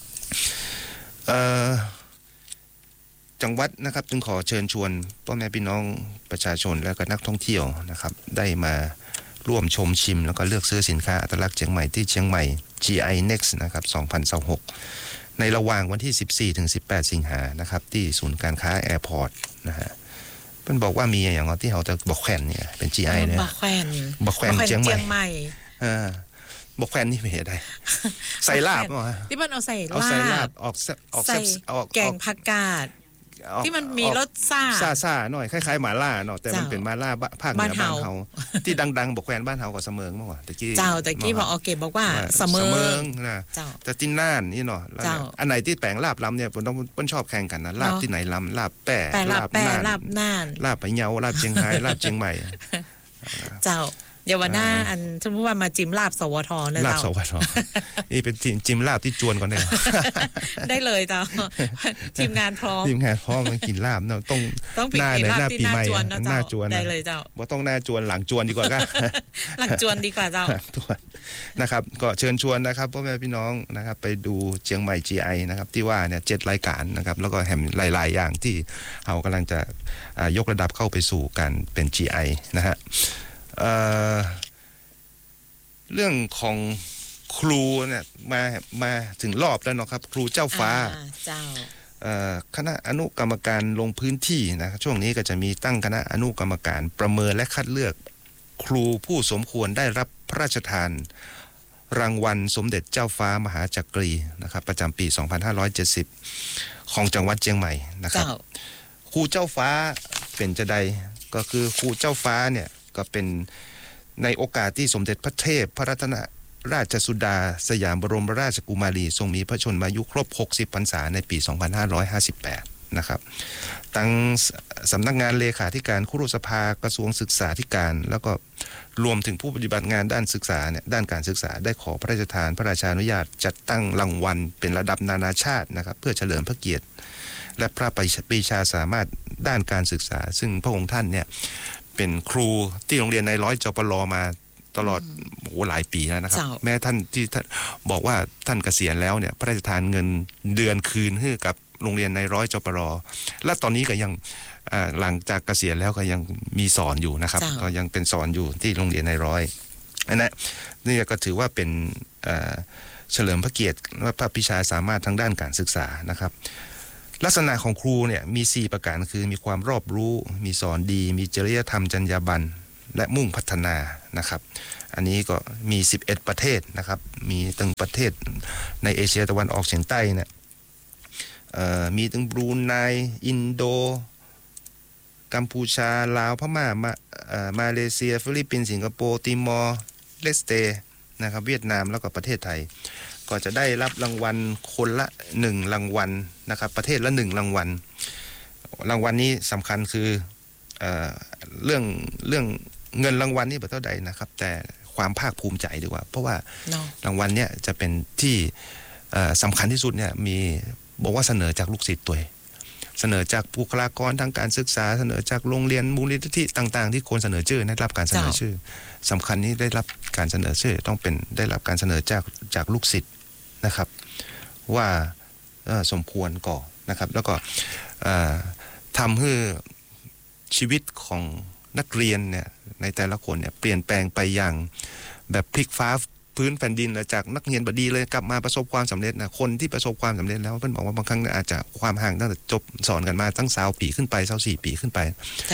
จังหวัดนะครับจึงขอเชิญชวนพ่อแม่พี่น้องประชาชนและก็นักท่องเที่ยวนะครับได้มาร่วมชมชิมแล้วก็เลือกซื้อสินค้าอัตลักษณ์เชียงใหม่ที่เชียงใหม่ จี ไอ Next นะครับสองพันยี่สิบหกในระหว่างวันที่สิบสี่ถึงสิบแปดสิงหานะครับที่ศูนย์การค้าแอร์พอร์ตนะฮะเพิ่นบอกว่ามีอย่างที่เขาจะบอกแขวนเนี่ยเป็น จี ไอ เนี่ยบอกแขวนบอกแขวนเชียงใหม่เออบอกแขวนนี่ไม่เห็นได้ใส่ลาบเหรอที่มันเอาใส่ลาบเอาใส่ลาบออกออกใส่แกงผักกาดที่มันมีรสซ่าซ่าซ่าหน่อยคล้ายๆหม่าล่าเนาะแต่มันเป็นหม่าล่าภาคเหนือบ้านเฮาที่ดังๆบอกแควนบ้านเฮาก็เสมิงเมื่อวานตะกี้เจ้าตะกี้บอกโอเคบอกว่าเสมิงนะแต่ที่น่านนี่เนาะอันไหนที่แปลงลาบล้ำเนี่ยผมต้องเปิ้นชอบแข่งกันนะลาบที่ไหนล้ำลาบแป้ลาบแป้ลาบน่านลาบพะเยาลาบเชียงรายลาบเชียงใหม่เจ้าเดี๋ยววันหน้าอันสมมติว่ามาจิ้มลาบสวทเลยลาบสวทนี่เป็นจิ้มลาบที่จวนก่อนได้ได้เลยเจ้าทีมงานพร้อมทีมงานพร้อมมากินลาบเนาะต้องหน้าเลยหน้าปีใหม่หน้าจวนได้เลยเจ้าว่าต้องหน้าจวนหลังจวนดีกว่าก็หลังจวนดีกว่าเจ้านะครับก็เชิญชวนนะครับพ่อแม่พี่น้องนะครับไปดูเชียงใหม่ จี ไอ นะครับที่ว่าเนี่ยเจ็ดรายการนะครับแล้วก็แถมหลายๆอย่างที่เรากำลังจะยกระดับเข้าไปสู่การเป็น จี ไอ นะฮะเอ่อเรื่องของครูเนี่ยมามาถึงรอบแล้วเนาะครับครูเจ้าฟ้าเจ้าคณะอนุกรรมการลงพื้นที่นะช่วงนี้ก็จะมีตั้งคณะอนุกรรมการประเมินและคัดเลือกครูผู้สมควรได้รับพระราชทานรางวัลสมเด็จเจ้าฟ้ามหาจักรีนะครับประจำปีสองพันห้าร้อยเจ็ดสิบของจังหวัดเชียงใหม่นะครับครูเจ้าฟ้าเป็นจะใดก็คือครูเจ้าฟ้าเนี่ยก็เป็นในโอกาสที่สมเด็จพระเทพพระรัตนราชสุดาสยามบรมราชกุมารีทรงมีพระชนมายุครบหกสิบพรรษาในปีสองพันห้าร้อยห้าสิบแปดนะครับตั้งสำนักงานเลขาธิการครุสภากระทรวงศึกษาธิการแล้วก็รวมถึงผู้ปฏิบัติงานด้านศึกษาเนี่ยด้านการศึกษาได้ขอพระราชทานพระราชานุญาตจัดตั้งรางวัลเป็นระดับนานาชาตินะครับเพื่อเฉลิมพระเกียรติและพระปรีชาสามารถด้านการศึกษาซึ่งพระองค์ท่านเนี่ยเป็นครูที่โรงเรียนในร้อยจปรมาตลอดโอ้หลายปีแล้วนะครับแม้ท่านที่บอกว่าท่านเกษียณแล้วเนี่ยพระราชทานเงินเดือนคืนให้กับโรงเรียนในร้อยจปรและตอนนี้ก็ยังหลังจากเกษียณแล้วก็ยังมีสอนอยู่นะครับก็ยังเป็นสอนอยู่ที่โรงเรียนในร้อยอันนั้นนี่ก็ถือว่าเป็นเฉลิมพระเกียรติว่าพระปรีชาสามารถทางด้านการศึกษานะครับลักษณะของครูเนี่ยมีสี่ประการคือมีความรอบรู้มีสอนดีมีจริยธรรมจรรยาบรรณและมุ่งพัฒนานะครับอันนี้ก็มีสิบเอ็ดประเทศนะครับมีตั้งประเทศในเอเชียตะวันออกเฉียงใต้เนี่ยมีตั้งบรูไนอินโดกัมพูชาลาวพม่ามามาเลเซียฟิลิปปินส์สิงคโปร์ติมอร์เลสเตนะครับเวียดนามแล้วก็ประเทศไทยก็จะได้รับรางวัลคนละหนึ่งรางวัลนะครับประเทศละหนึ่งรางวัลรางวัลนี้สำคัญคือเอ่อเรื่องเรื่องเงินรางวัลนี่ไม่เท่าใดนะครับแต่ความภาคภูมิใจดีกว่าเพราะว่า no. รางวัลเนี่ยจะเป็นที่สำคัญที่สุดเนี่ยมีบอกว่าเสนอจากลูกศิษย์ตัวเสนอจากบุคลากรทางการศึกษาเสนอจากโรงเรียนมูลนิธิต่างๆที่คนเสนอชื่อได้รับการเสนอชื่อสำคัญนี้ได้รับการเสนอชื่อต้องเป็นได้รับการเสนอจากจากลูกศิษย์นะครับว่าสมควรก่อนะครับแล้วก็ทำให้ชีวิตของนักเรียนเนี่ยในแต่ละคนเนี่ยเปลี่ยนแปลงไปอย่างแบบพลิกฟ้าพื้นแผ่นดินเลยจากนักเรียนบดีเลยกลับมาประสบความสำเร็จนะคนที่ประสบความสำเร็จแล้วเพิ่นบอกว่าบางครั้งอาจจะความห่างตั้งแต่จบสอนกันมาตั้งสาวปีขึ้นไปสาวสี่ปีขึ้นไป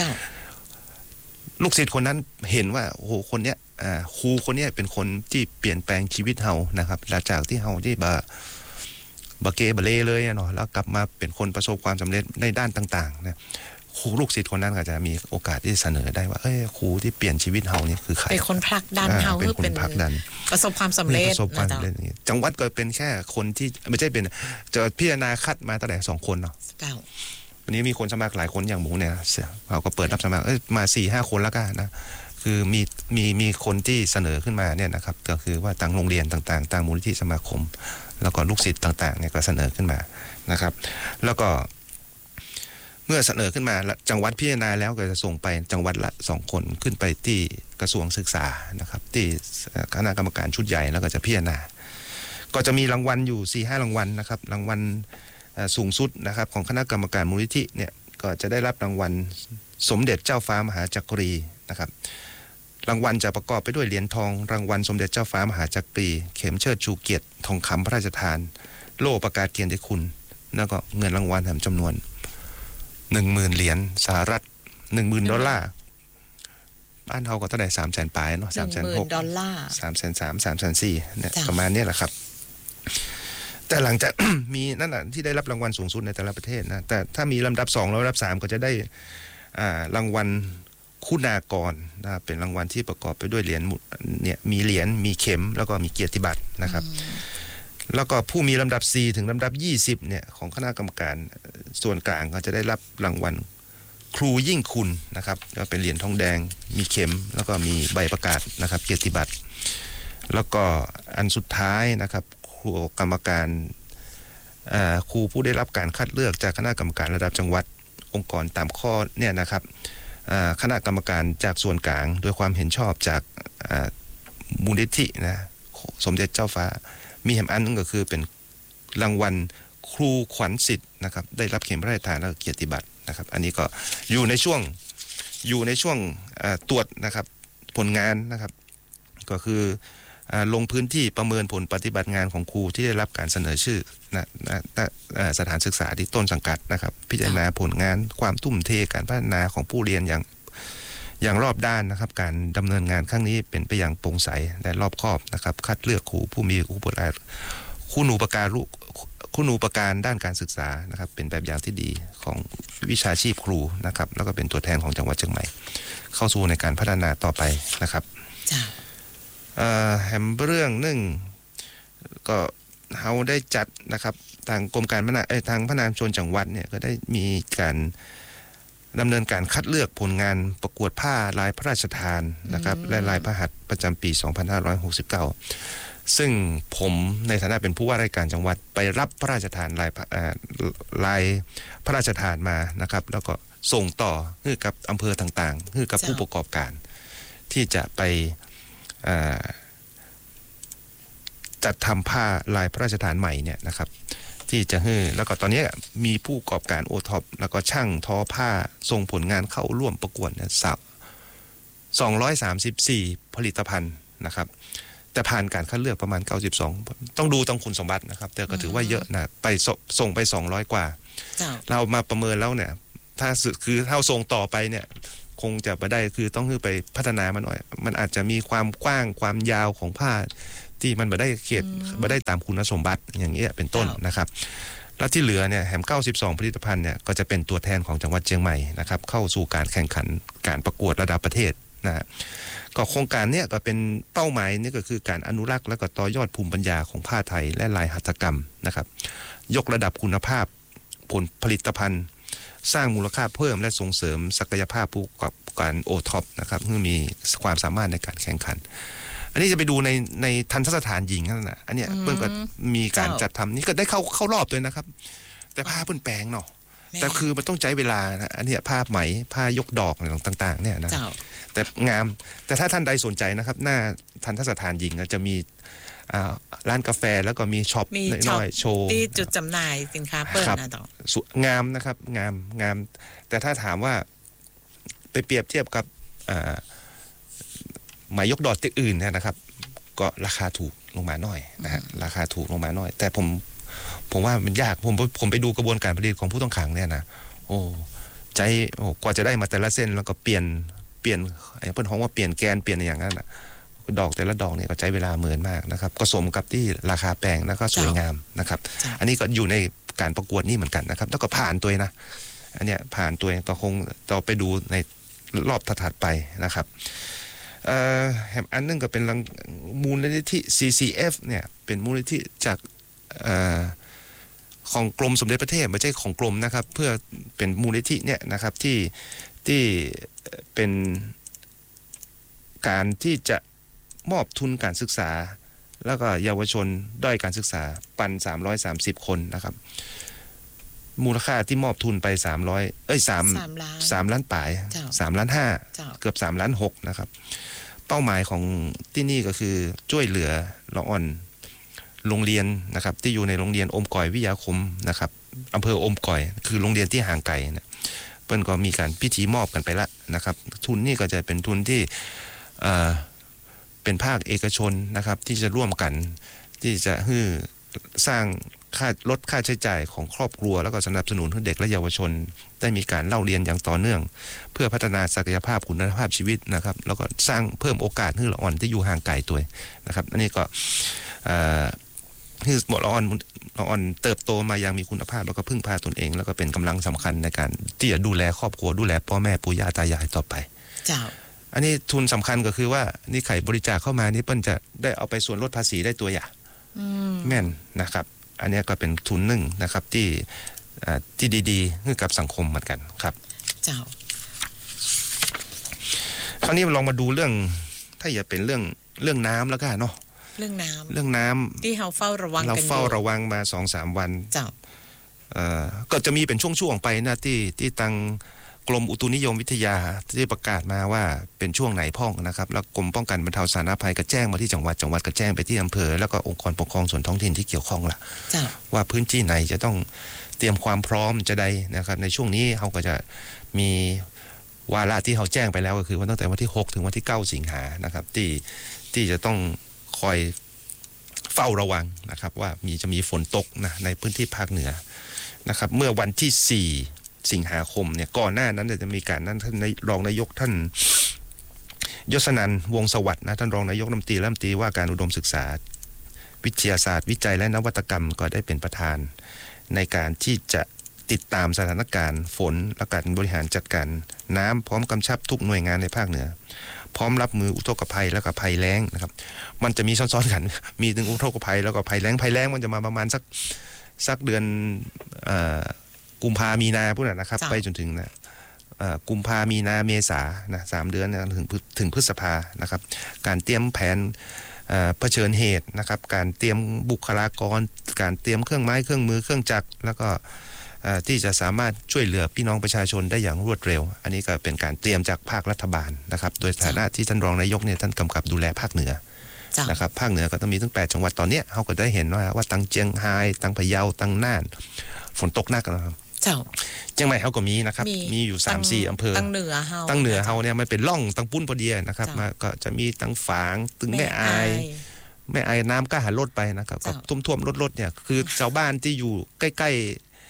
ลูกศิษย์คนนั้นเห็นว่าโอ้โหคนเนี้ยครูคนนี้เป็นคนที่เปลี่ยนแปลงชีวิตเฮานะครับหลังจากที่เฮาที่บะบะเกบะเลเลยเนาะแล้วกลับมาเป็นคนประสบความสำเร็จในด้านต่างๆนะครูลูกศิษย์คนนั้นก็จะมีโอกาสที่เสนอได้ว่าเอ้ยครูที่เปลี่ยนชีวิตเฮานี่คือใครเป็นคนผลักดันเฮาให้เป็นประสบความสำเร็จจังหวัดก็เป็นแค่คนที่ไม่ใช่เป็นจะพิจารณาคัดมาตั้งแต่สองคนเนาะวันนี้มีคนสมัครหลายคนอย่างหมูเนี่ยเราก็เปิดรับสมัครเอ้ยมาสี่ห้าคนแล้วกันนะคือมีมีมีคนที่เสนอขึ้นมาเนี่ยนะครับก็คือว่าต่างโรงเรียนต่างๆต่างมูลนิธิสมาคมแล้วก็ลูกศิษย์ต่างๆเนี่ยก็เสนอขึ้นมานะครับแล้วก็เมื่อเสนอขึ้นมาจังหวัดพิจารณาแล้วก็จะส่งไปจังหวัดละสองคนขึ้นไปที่กระทรวงศึกษานะครับที่คณะกรรมการชุดใหญ่แล้วก็จะพิจารณาก็จะมีรางวัลอยู่ สี่ห้า รางวัลนะครับรางวัลสูงสุดนะครับของคณะกรรมการมูลนิธิเนี่ยก็จะได้รับรางวัลสมเด็จเจ้าฟ้ามหาจักรีนะครับรางวัลจะประกอบไปด้วยเหรียญทองรางวัลสมเด็จเจ้าฟ้ามหาจักรีเข็มเชิดชูเกียรติทองคำพระราชทานโล่ประกาศเกียรติคุณแล้วก็เงินรางวัลจำนวนหนึ่งหมื่นเหรียญสหรัฐหนึ่งหมื่นดอลลาร์บ้านเขาก็เท่าไหร่สามแสนปลายเนาะสามแสนหกดอลลาร์สามแสนสามสามแสนสี่เนี่ยประมาณนี้แหละครับแต่หลังจาก มีนั่นแหละที่ได้รับรางวัลสูงสุดในแต่ละประเทศนะแต่ถ้ามีลำดับสองแล้วลำดับสามก็จะได้อ่ารางวัลคุณากรนะเป็นรางวัลที่ประกอบไปด้วยเหรียญเนี่ยมีเหรียญมีเข็มแล้วก็มีเกียรติบัตรนะครับแล้วก็ผู้มีลำดับสี่ถึงลำดับยี่สิบเนี่ยของคณะกรรมการส่วนกลางก็จะได้รับรางวัลครูยิ่งคุณนะครับก็เป็นเหรียญทองแดงมีเข็มแล้วก็มีใบประกาศนะครับเกียรติบัตรแล้วก็อันสุดท้ายนะครับครูกรรมการครูผู้ได้รับการคัดเลือกจากคณะกรรมการระดับจังหวัดองค์กรตามข้อเนี่ยนะครับคณะกรรมการจากส่วนกลางโดยความเห็นชอบจากมูลนิธินะสมเด็จเจ้าฟ้ามีแห่งอันนึงก็คือเป็นรางวัลครูขวัญสิทธิ์นะครับได้รับเข็มพระราชทานและเกียรติบัตรนะครับอันนี้ก็อยู่ในช่วงอยู่ในช่วงตรวจนะครับผลงานนะครับก็คือลงพื้นที่ประเมินผลปฏิบัติงานของครูที่ได้รับการเสนอชื่อนะนะสถานศึกษาที่ต้นสังกัดนะครับพิจารณาผลงานความทุ่มเทการพัฒนาของผู้เรียนอย่างอย่างรอบด้านนะครับการดำเนินงานครั้งนี้เป็นไปอย่างโปร่งใสและรอบคอบนะครับคัดเลือกครูผู้มีอุปการคุณูปการลูกคุณูปการด้านการศึกษานะครับเป็นแบบอย่างที่ดีของวิชาชีพครูนะครับแล้วก็เป็นตัวแทนของจังหวัดเชียงใหม่เข้าสู่ในการพัฒนาต่อไปนะครับแห่งเรื่องหนึ่งก็เราได้จัดนะครับทางกรมการพัฒนาทางพัฒนาชนจังหวัดเนี่ยก็ได้มีการดำเนินการคัดเลือกผลงานประกวดผ้าลายพระราชทานนะครับและลายพระหัตถ์ประจำปีสองพันห้าร้อยหกสิบเก้าซึ่งผมในฐานะเป็นผู้ว่าราชการจังหวัดไปรับพระราชทานลายลายพระราชทานมานะครับแล้วก็ส่งต่อให้กับอำเภอต่างๆให้กับผู้ประกอบการที่จะไปจัดทำผ้าลายพระราชทานใหม่เนี่ยนะครับที่จะให้แล้วก็ตอนนี้มีผู้ประกอบการโอท็อปแล้วก็ช่างทอผ้าส่งผลงานเข้าร่วมประกวดเนี่ยสักสองร้อยสามสิบสี่ผลิตภัณฑ์นะครับแต่ผ่านการคัดเลือกประมาณเก้าสิบสองต้องดูต้องคุณสมบัตินะครับแต่ก็ถือว่าเยอะนะไปส่งไปสองร้อยกว่าเรามาประเมินแล้วเนี่ยถ้าคือเท่าทรงต่อไปเนี่ยคงจะไปได้คือต้องคือไปพัฒนามันหน่อยมันอาจจะมีความกว้างความยาวของผ้าที่มันไม่ได้เขตไม่ได้ตามคุณสมบัติอย่างเงี้ยเป็นต้นนะครับแล้วที่เหลือเนี่ยแหมเก้าสิบสองผลิตภัณฑ์เนี่ยก็จะเป็นตัวแทนของจังหวัดเชียงใหม่นะครับเข้าสู่การแข่งขันการประกวดระดับประเทศนะฮะก็โครงการเนี้ยก็เป็นเป้าหมายนี่ก็คือการอนุรักษ์และก็ต่อยอดภูมิปัญญาของผ้าไทยและลายหัตถกรรมนะครับยกระดับคุณภาพผลผลิตภัณฑ์สร้างมูลค่าเพิ่มและส่งเสริมศักยภาพผู้ประกอบการโอท็อปนะครับเพื่อมีความสามารถในการแข่งขันอันนี้จะไปดูในในทันสถานหญิงนั่นแหละอันเนี้ยเพิ่งก็มีการจัดทำนี่ก็ได้เข้าเข้ารอบด้วยนะครับแต่ผ้าเพิ่นแปลงเนาะแต่คือมันต้องใช้เวลานะอันนี้ผ้าไหมผ้ายกดอกอะไรต่างๆเนี่ยนะแต่งามแต่ถ้าท่านใดสนใจนะครับหน้าทันสถานหญิงจะมีร้านกาแฟแล้วก็มีช็อปน้อยๆโชว์ที่จุดจำหน่ายสินค้าเปิดนะต่องามนะครับงามงามแต่ถ้าถามว่าไปเปรียบเทียบกับไหมยกดอกที่อื่นเนี่ยนะครับก็ราคาถูกลงมาหน่อยนะฮะราคาถูกลงมาหน่อยแต่ผมผมว่ามันยากผมผมไปดูกระบวนการผลิตของผู้ต้องขังเนี่ยนะโอ้ใจโอ้กว่าจะได้มาแต่ละเส้นแล้วก็เปลี่ยนเปลี่ยนไอ้เพิ่นฮ้องว่าเปลี่ยนแกนเปลี่ยนอย่างนั้นน่ะดอกแต่ละดอกเนี่ยก็ใช้เวลาเหมือนมากนะครับก็สมกับที่ราคาแพงแล้วก็สวยงามนะครับอันนี้ก็อยู่ในการประกวดนี่เหมือนกันนะครับแล้วก็ผ่านตัวนะอันเนี้ยผ่านตัวก็คงต่อไปดูในรอบถัดไปนะครับเอ่ออันนึงก็เป็นมูลนิธิ ซี ซี เอฟ เนี่ยเป็นมูลนิธิจากเอ่อของกรมสมเด็จพระเทพไม่ใช่ของกรมนะครับเพื่อเป็นมูลนิธิเนี่ยนะครับที่ที่เป็นการที่จะมอบทุนการศึกษาแล้วก็เยาวชนด้อยการศึกษาปันสามร้อยสามสิบคนนะครับมูลค่าที่มอบทุนไปสามร้อยเอ้ย3 3ล้านปลายสามล้านห้าเกือบสามล้านหกนะครับเป้าหมายของที่นี่ก็คือช่วยเหลือละอ่อนโรงเรียนนะครับที่อยู่ในโรงเรียนอมก่อยวิทยาคมนะครับอำเภออมก่อยคือโรงเรียนที่ห่างไกลนะเปิ้นก็มีการพิธีมอบกันไปแล้วนะครับทุนนี่ก็จะเป็นทุนที่เอ่อเป็นภาคเอกชนนะครับที่จะร่วมกันที่จะให้สร้างค่าลดค่าใช้จ่ายของครอบครัวแล้วก็สนับสนุนให้เด็กและเยาวชนได้มีการเล่าเรียนอย่างต่อเนื่องเพื่อพัฒนาศักยภาพคุณภาพชีวิตนะครับแล้วก็สร้างเพิ่มโอกาสให้ละอ่อนที่อยู่ห่างไกลตัวนะครับอันนี้ก็ที่ละอ่อนละอ่อนเติบโตมาอย่างมีคุณภาพแล้วก็พึ่งพาตนเองแล้วก็เป็นกำลังสำคัญในการที่จะดูแลครอบครัวดูแลพ่อแม่ปู่ย่าตายายต่อไปเจ้าอันนี้ทุนสำคัญก็คือว่านี่ไข่บริจาคเข้ามานี่เปิ้นจะได้เอาไปส่วนลดภาษีได้ตัวอย่างแม่นนะครับอันนี้ก็เป็นทุนหนึ่งนะครับที่ที่ดีๆให้กับสังคมเหมือนกันครับเจ้าคราวนี้ลองมาดูเรื่องถ้าอย่าเป็นเรื่องเรื่องน้ำแล้วกันเนาะเรื่องน้ำเรื่องน้ำที่เราเฝ้าระวังกันเราเฝ้าระวังมา สองสาม วันเจ้าเอ่อก็จะมีเป็นช่วงๆไปนะที่ที่ตังกรมอุตุนิยมวิทยาที่ประกาศมาว่าเป็นช่วงไหนพ้องนะครับแล้วกรมป้องกันบรรเทาสาธารณภัยก็แจ้งมาที่จังหวัดจังหวัดก็แจ้งไปที่อำเภอแล้วก็องค์กรปกครองส่วนท้องถิ่นที่เกี่ยวข้องล่ะว่าพื้นที่ไหนจะต้องเตรียมความพร้อมจะได้นะครับในช่วงนี้เขาก็จะมีวาระที่เขาแจ้งไปแล้วก็คือวันตั้งแต่วันที่หกถึงวันที่เก้าสิงหานะครับที่ที่จะต้องคอยเฝ้าระวังนะครับว่ามีจะมีฝนตกนะในพื้นที่ภาคเหนือนะครับเมื่อวันที่สี่สิงหาคมเนี่ยก่อนหน้านั้นจะมีการนั้นท่านรองนายกท่านยศนันท์วงศ์สวัสดิ์นะท่านรองนายกรัฐมนตรีรัฐมนตรีว่าการอุดมศึกษาวิทยาศาสตร์วิจัยและนวัตกรรมก็ได้เป็นประธานในการที่จะติดตามสถานการณ์ฝนและการบริหารจัดการน้ำพร้อมกำชับทุกหน่วยงานในภาคเหนือพร้อมรับมืออุทกภัยแล้วก็ภัยแล้งนะครับมันจะมีซ้อนๆกันมีถึงอุทกภัยแล้วก็ภัยแล้งภัยแล้งมันจะมาประมาณสักสักเดือนเอ่อกุมภามีนาพวกนั้นนะครับไปจนถึงนะกุมภามีนาเมษานะสามเดือนถึงถึงพฤษภานะครับการเตรียมแผนเผชิญเหตุนะครับการเตรียมบุคลากรการเตรียมเครื่องไม้เครื่องมือเครื่องจักรแล้วก็ที่จะสามารถช่วยเหลือพี่น้องประชาชนได้อย่างรวดเร็วอันนี้ก็เป็นการเตรียมจากภาครัฐบาลนะครับโดยฐานะที่ท่านรองนายกเนี่ยท่านกำกับดูแลภาคเหนือนะครับภาคเหนือก็ต้องมีถึงแปดจังหวัดตอนนี้เขาก็ได้เห็นว่าว่าตั้งเจียงไฮ้ตั้งพะเยาตั้งน่านฝนตกหนักนะครับเชียงใหม่เขาก็มีนะครับมีอยู่ สามสี่ อำเภอตั้งเหนือเฮาตั้งเหนือเฮาเนี่ยมันเป็นร่องตั้งปุ้นพอดีนะครับมาก็จะมีตั้งฝางตึงแม่อายแม่อายน้ำก็หันลดไปนะครับก็ท่วมๆลดๆเนี่ยคือชาวบ้านที่อยู่ใกล้ๆ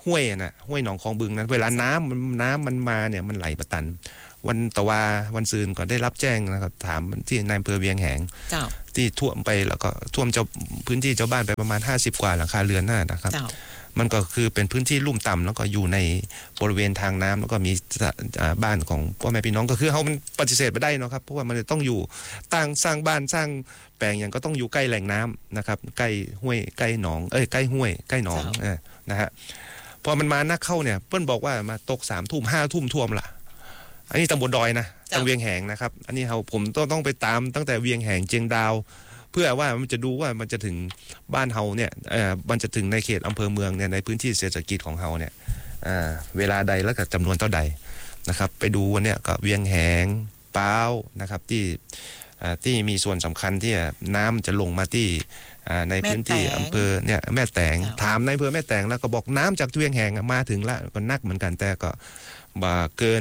ห้วยนะห้วยหนองคลองบึงนั้นเวลาน้ำมันน้ำมันมาเนี่ยมันไหลประตันวันตะวาวันซืนก็ได้รับแจ้งนะครับถามที่นายอำเภอเวียงแหงที่ท่วมไปแล้วก็ท่วมเจ้าพื้นที่เจ้าบ้านไปประมาณห้าสิบกว่าหลังคาเรือนน่ะนะครับมันก็คือเป็นพื้นที่ลุ่มต่ำแล้วก็อยู่ในบริเวณทางน้ำแล้วก็มีบ้านของพ่อแม่พี่น้องก็คือเขามันปฏิเสธไม่ได้นะครับเพราะว่ามันต้องอยู่ตั้งสร้างบ้านสร้างแปลงอย่างก็ต้องอยู่ใกล้แหล่งน้ำนะครับใกล้ห้วยใกล้หนองเอ้ยใกล้ห้วยใกล้หนองนะฮะพอมันมานักเข้าเนี่ยเปิ้ลบอกว่ามาตกสามทุ่มห้าทุ่มท่วมละอันนี้ตำบลดอยนะตำเวียงแหงนะครับอันนี้เราผมต้องต้องไปตามตั้งแต่เวียงแหงเจียงดาวเพื่อว่ามันจะดูว่ามันจะถึงบ้านเฮาเนี่ยเอ่อมันจะถึงในเขตอำเภอเมืองเนี่ยในพื้นที่เศรษฐกิจของเฮาเนี่ยเอ่อเวลาใดแล้วก็จำนวนเท่าใดนะครับไปดูวันเนี้ยก็เวียงแหงป้าวนะครับที่ที่มีส่วนสำคัญที่น้ำจะลงมาที่ในพื้นที่อำเภอเนี่ยแม่แตงถามในอำเภอแม่แตงแล้วก็บอกน้ำจากเวียงแหงมาถึงแล้วก็นักเหมือนกันแต่ก็บ่เกิน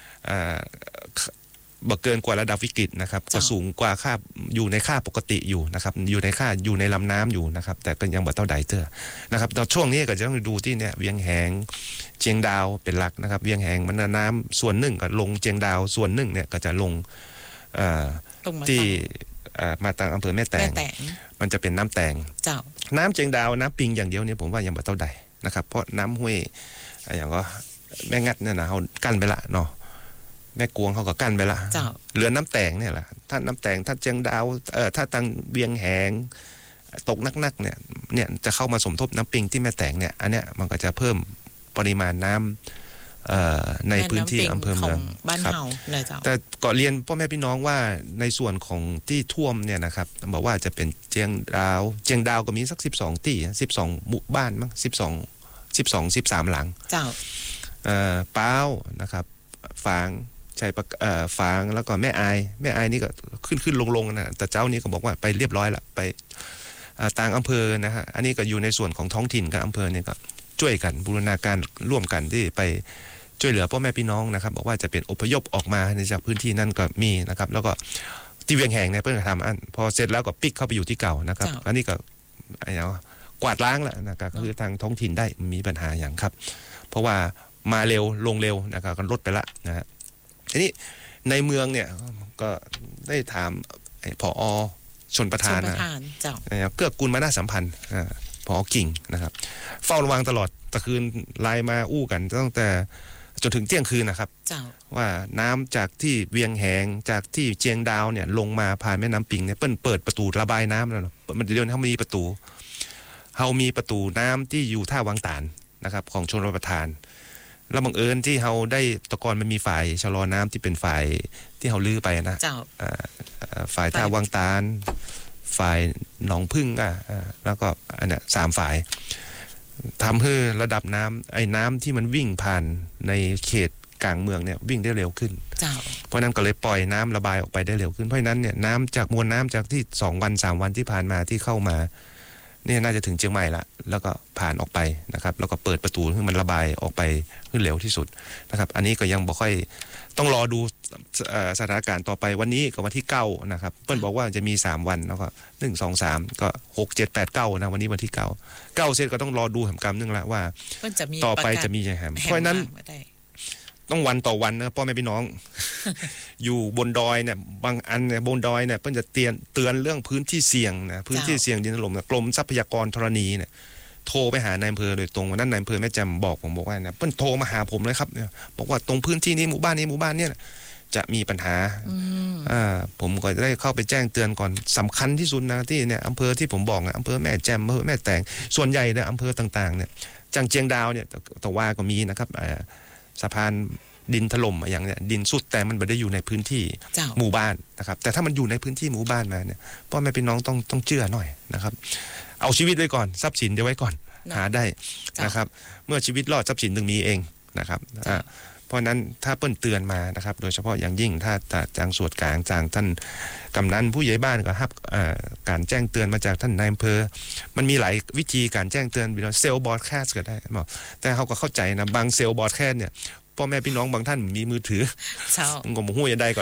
บ่เกินกว่าระดับวิกฤตนะครับก็สูงกว่าค่าอยู่ในค่าปกติอยู่นะครับอยู่ในค่าอยู่ในลำน้ำอยู่นะครับแต่ก็ยังบ่เท่าใดเตื้อนะครับตอนช่วงนี้ก็จะต้องดูที่เนี่ยเวียงแหงเชียงดาวเป็นหลักนะครับเวียงแหงมันน้ำส่วนหนึ่งก็ลงเชียงดาวส่วนหนึ่งเนี่ยก็จะลงที่มาทางอำเภอแม่แตงมันจะเป็นน้ำแตงน้ำเชียงดาวน้ำปิงอย่างเดียวเนี่ยผมว่ายังบ่เท่าใดนะครับเพราะน้ำห้วยอย่างก็แม่งัดเนี่ยนะเขากั้นไปละเนาะแม่กวงเขาก็กั้นไปละเหลือน้ำแตงเนี่ยแหละถ้าน้ำแตงถ้าเชียงดาวเอ่อถ้าทางเวียงแหงตกนักๆเนี่ยเนี่ยจะเข้ามาสมทบน้ำปิงที่แม่แตงเนี่ยอันเนี้ยมันก็จะเพิ่มปริมาณน้ำเอ่อในพื้นที่อำเภอเมืองบ้านเฮาเลยเจ้าแต่ก็เรียนพ่อแม่พี่น้องว่าในส่วนของที่ท่วมเนี่ยนะครับบอกว่าจะเป็นเชียงดาวเชียงดาวก็มีสักสิบสองที่สิบสองหมู่บ้านมั้งสิบสอง สิบสอง สิบสามหลังเจ้าเอ่อป้าวนะครับฝางชัยเอ่อฝางแล้วก็แม่อายแม่อายนี่ก็ขึ้นขึ้นลงๆนะแต่เจ้านี้ก็บอกว่าไปเรียบร้อยละไปต่างอำเภอนะฮะอันนี้ก็อยู่ในส่วนของท้องถิ่นกับอำเภอเนี่ยก็ช่วยกันบูรณาการร่วมกันที่ไปช่วยเหลือพ่อแม่พี่น้องนะครับบอกว่าจะเป็นอพยพออกมาในจากพื้นที่นั่นก็มีนะครับแล้วก็ที่เวียงแหงเนี่ยเพิ่งทำอันพอเสร็จแล้วก็ปิกเข้าไปอยู่ที่เก่านะครับอันนี้ก็อะไรเนาะกวาดล้างแล้วนะครับคือทางท้องถิ่นได้มีปัญหาอย่างครับเพราะว่ามาเร็วลงเร็วนะครับก็ลดไปละนะฮะทีนี้ในเมืองเนี่ยก็ได้ถามผอ.ชนประทานนะเกื้อกูลมานาสัมพันธ์ผอ.กิ่งนะครับเฝ้าระวังตลอดตะคืนไลน์มาอู้กันตั้งแต่จนถึงเที่ยงคืนนะครับว่าน้ำจากที่เวียงแหงจากที่เจียงดาวเนี่ยลงมาผ่านแม่น้ำปิงเนี่ยเปิ้ลเปิดประตูระบายน้ำแล้วมันเดี๋ยวนี้เขามีประตูเขามีประตูน้ำที่อยู่ท่าวังตาลนะครับของชลประทานแล้วบังเอิญที่เขาได้ตะกอนมันมีฝ่ายชะลอน้ำที่เป็นฝ่ายที่เขาลื้อไปนะฝ่ายท่าวังตาลฝ่ายหนองพึ่งอ่ะแล้วก็อันเนี้ยสามฝ่ายทำให้ระดับน้ำไอ้น้ำที่มันวิ่งผ่านในเขตกลางเมืองเนี่ยวิ่งได้เร็วขึ้นเพราะนั้นก็เลยปล่อยน้ำระบายออกไปได้เร็วขึ้นเพราะนั้นเนี่ยน้ำจากมวลน้ำจากที่สองวันสามวันที่ผ่านมาที่เข้ามาเนี่ยน่าจะถึงเชียงใหม่ละแล้วก็ผ่านออกไปนะครับแล้วก็เปิดประตูให้มันระบายออกไปให้เร็วที่สุดนะครับอันนี้ก็ยังบ่ค่อยต้องรอดูสถานการณ์ต่อไปวันนี้กับวันที่เก้านะครับเปิ้ลบอกว่าจะมีสามวันแล้วก็หนึ่ง สอง สามก็หก เจ็ด แปด เก้านะวันนี้วันที่เก้า เก้าเสร็จก็ต้องรอดูแหมกรรมนึงละว่าต่อไปจะมียังไงเพราะนั้นต้องวันต่อวันนะพ่อแม่พี่น้อง อยู่บนดอยเนี่ยบางอันเนี่ยบนดอยเนี่ยเพิ่นจะเตือนเตือนเรื่องพื้นที่เสี่ยงนะพื้นที่เสี่ยงดินถล่มกรมทรัพยากรธรณีเนี่ยโทรไปหานายอำเภอโดยตรงวันนั้นนายอำเภอแม่แจ่มบอกผมบอกว่าเนี่ยเพิ่นโทรมาหาผมเลยครับเนี่ยบอกว่าตรงพื้นที่นี้หมู่บ้านนี้หมู่บ้านเนี่ยจะมีปัญหาอ่าผมก็ได้เข้าไปแจ้งเตือนก่อนสำคัญที่สุดนะที่เนี่ยอำเภอที่ผมบอกนะอำเภอแม่แจ่มอำเภอแม่แตงส่วนใหญ่เนี่ยอำเภอต่างๆเนี่ยจังเจียงดาวเนี่ยตะว่าก็มีนะครับสะพานดินถล่มอย่างเนี้ยดินสุดแต่มันไม่ได้อยู่ในพื้นที่หมู่บ้านนะครับแต่ถ้ามันอยู่ในพื้นที่หมู่บ้านมาเนี่ยพ่อแม่พี่น้องต้องต้องเชื่อหน่อยนะครับเอาชีวิตไว้ก่อนทรัพย์สินเดี๋ยวไว้ก่อนหาได้นะครับเมื่อชีวิตรอดทรัพย์สินถึงมีเองนะครับเพราะนั้นถ้าเปิ้ลเตือนมานะครับโดยเฉพาะอย่างยิ่งถ้าจางส่วนกลางจางท่านกำนันผู้ใหญ่บ้านก็รับการแจ้งเตือนมาจากท่านนายอำเภอมันมีหลายวิธีการแจ้งเตือนเซลล์บอร์ดแคสก็ได้บอกแต่เขาก็เข้าใจนะบางเซลล์บอร์ดแคสเนี่ยพ่อแม่พี่น้องบางท่านมีมือถือก็มาหู้ยังได้ก็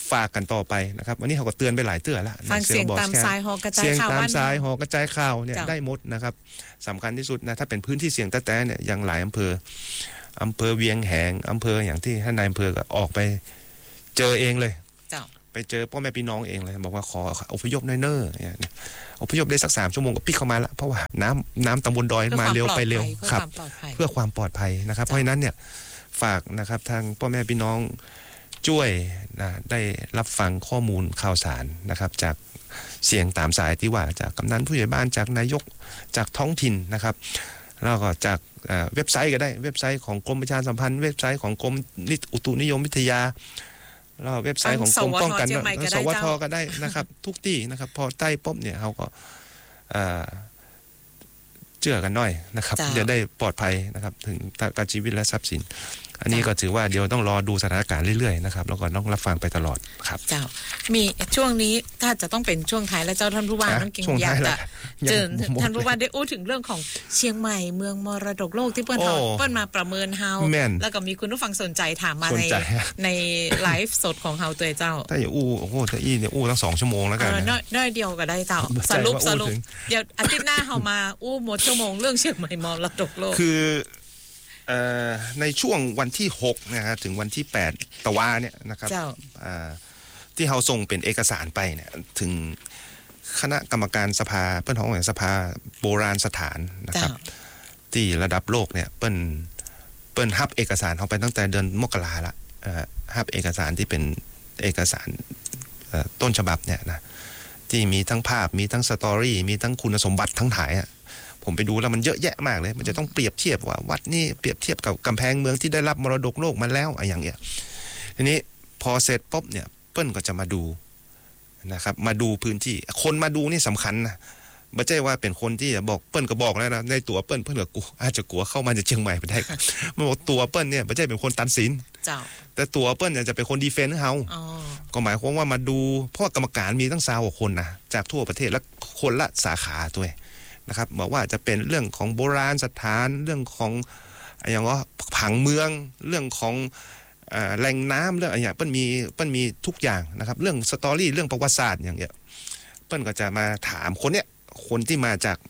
ฝากกันต่อไปนะครับวันนี้เขาก็เตือนไปหลายเตือนแล้วฟังเสียงตามสายหอกระจายข่าวเสียงตามสายหอกระจายข่าวเนี่ยได้หมดนะครับสำคัญที่สุดนะถ้าเป็นพื้นที่เสี่ยงแต่เนี่ยอย่างหลายอำเภออำเภอเวียงแหงอำเภออย่างที่ท่านนายอำเภอก็ออกไปเจอเองเลยไปเจอพ่อแม่พี่น้องเองเลยบอกว่าขออพยพหน่อยเนอะอพยพได้สักสามชั่วโมงก็ปิกเข้ามาละเพราะว่าน้ำน้ำตำบลดอยมาเร็วไปเร็วครับเพื่อความปลอดภัยนะครับเพราะฉะนั้นเนี่ยฝากนะครับทางพ่อแม่พี่น้องช่วยนะได้รับฟังข้อมูลข่าวสารนะครับจากเสียงตามสายที่ว่าจากกำนันผู้ใหญ่บ้านจากนายกจากท้องถิ่นนะครับแล้วก็จากเว็บไซต์ก็ได้เว็บไซต์ของกรมประชาสัมพันธ์เว็บไซต์ของกรมอุตุนิยมวิทยาแล้วเว็บไซต์ของกรมป้องกันสวทก็ได้นะครับทุกที่นะครับพอใต้ป๊บเนี่ยเขาก็เชื่อกันหน่อยนะครับจะได้ปลอดภัยนะครับถึงการชีวิตและทรัพย์สินอันนี้ก็ถือว่าเดี๋ยวต้องรอดูสถานการณ์เรื่อยๆนะครับแล้วก็ต้องรับฟังไปตลอดครับเจ้ามีช่วงนี้ถ้าจะต้องเป็นช่วงท้ายแล้วเจ้าท่านผู้ว่าต้องเก่งอยากจะเจอท่านผู้ว่าได้อู้ถึงเรื่องของเชียงใหม่เมืองมรดกโลกที่เปิ้ลเขาเปิ้ลมาประเมินเฮาแล้วก็มีคุณผู้ฟังสนใจถามมาในในไลฟ์สดของเฮาตัวเจ้าถ้าอย่าอู้โอ้โหถ้าอี้เนี่ยอู้ตั้งสองชั่วโมงแล้วกันน้อยเดียวก็ได้เจ้าสรุปสรุปเดี๋ยวอาทิตย์หน้าเฮามาอู้หมดชั่วโมงเรื่องเชียงใหม่มรดกโลกคือในช่วงวันที่หกนะฮะถึงวันที่แปดตะวาเนี่ยนะครับที่เราส่งเป็นเอกสารไปเนี่ยถึงคณะกรรมการสภาเปิ้ลของสภาโบราณสถานนะครับที่ระดับโลกเนี่ยเปิ้ลเปิ้ลฮับเอกสารเขาไปตั้งแต่เดือนมกราละฮับเอกสารที่เป็นเอกสารต้นฉบับเนี่ยนะที่มีทั้งภาพมีทั้งสตอรี่มีทั้งคุณสมบัติทั้งถ่ายผมไปดูแล้วมันเยอะแยะมากเลยมันจะต้องเปรียบเทียบว่าวัดนี่เปรียบเทียบกับกำแพงเมืองที่ได้รับมรดกโลกมาแล้วอะไรอย่างเงี้ยทีนี้พอเสร็จปุ๊บเนี่ยเปิ้ลก็จะมาดูนะครับมาดูพื้นที่คนมาดูนี่สำคัญนะไม่ใช่ว่าเป็นคนที่บอกเปิ้ลก็บอกแล้วนะในตัวเปิ้ลเปิ้ลก็กลัวอาจจะกลัวเข้ามาจากเชียงใหม่ไปได้มันบอกตัวเปิ้ลเนี่ยไม่ใช่เป็นคนตัดสินแต่ตัวเปิ้ลเนี่ยจะเป็นคนดีเฟนต์เฮาก็หมายความว่ามาดูเพราะกรรมการมีตั้งสามคนนะจากทั่วประเทศและคนละสาขาตัวนะครับบอกว่าจะเป็นเรื่องของโบราณสถานเรื่องของอย่างว่าผังเมืองเรื่องของแหล่งน้ำเรื่องอะไรอย่างเปิ้ลมีเปิ้ลมีทุกอย่างนะครับเรื่องสตอรี่เรื่องประวัติศาสตร์อย่างเงี้ยเปิ้ลก็จะมาถามคนเนี้ยคนที่มาจาก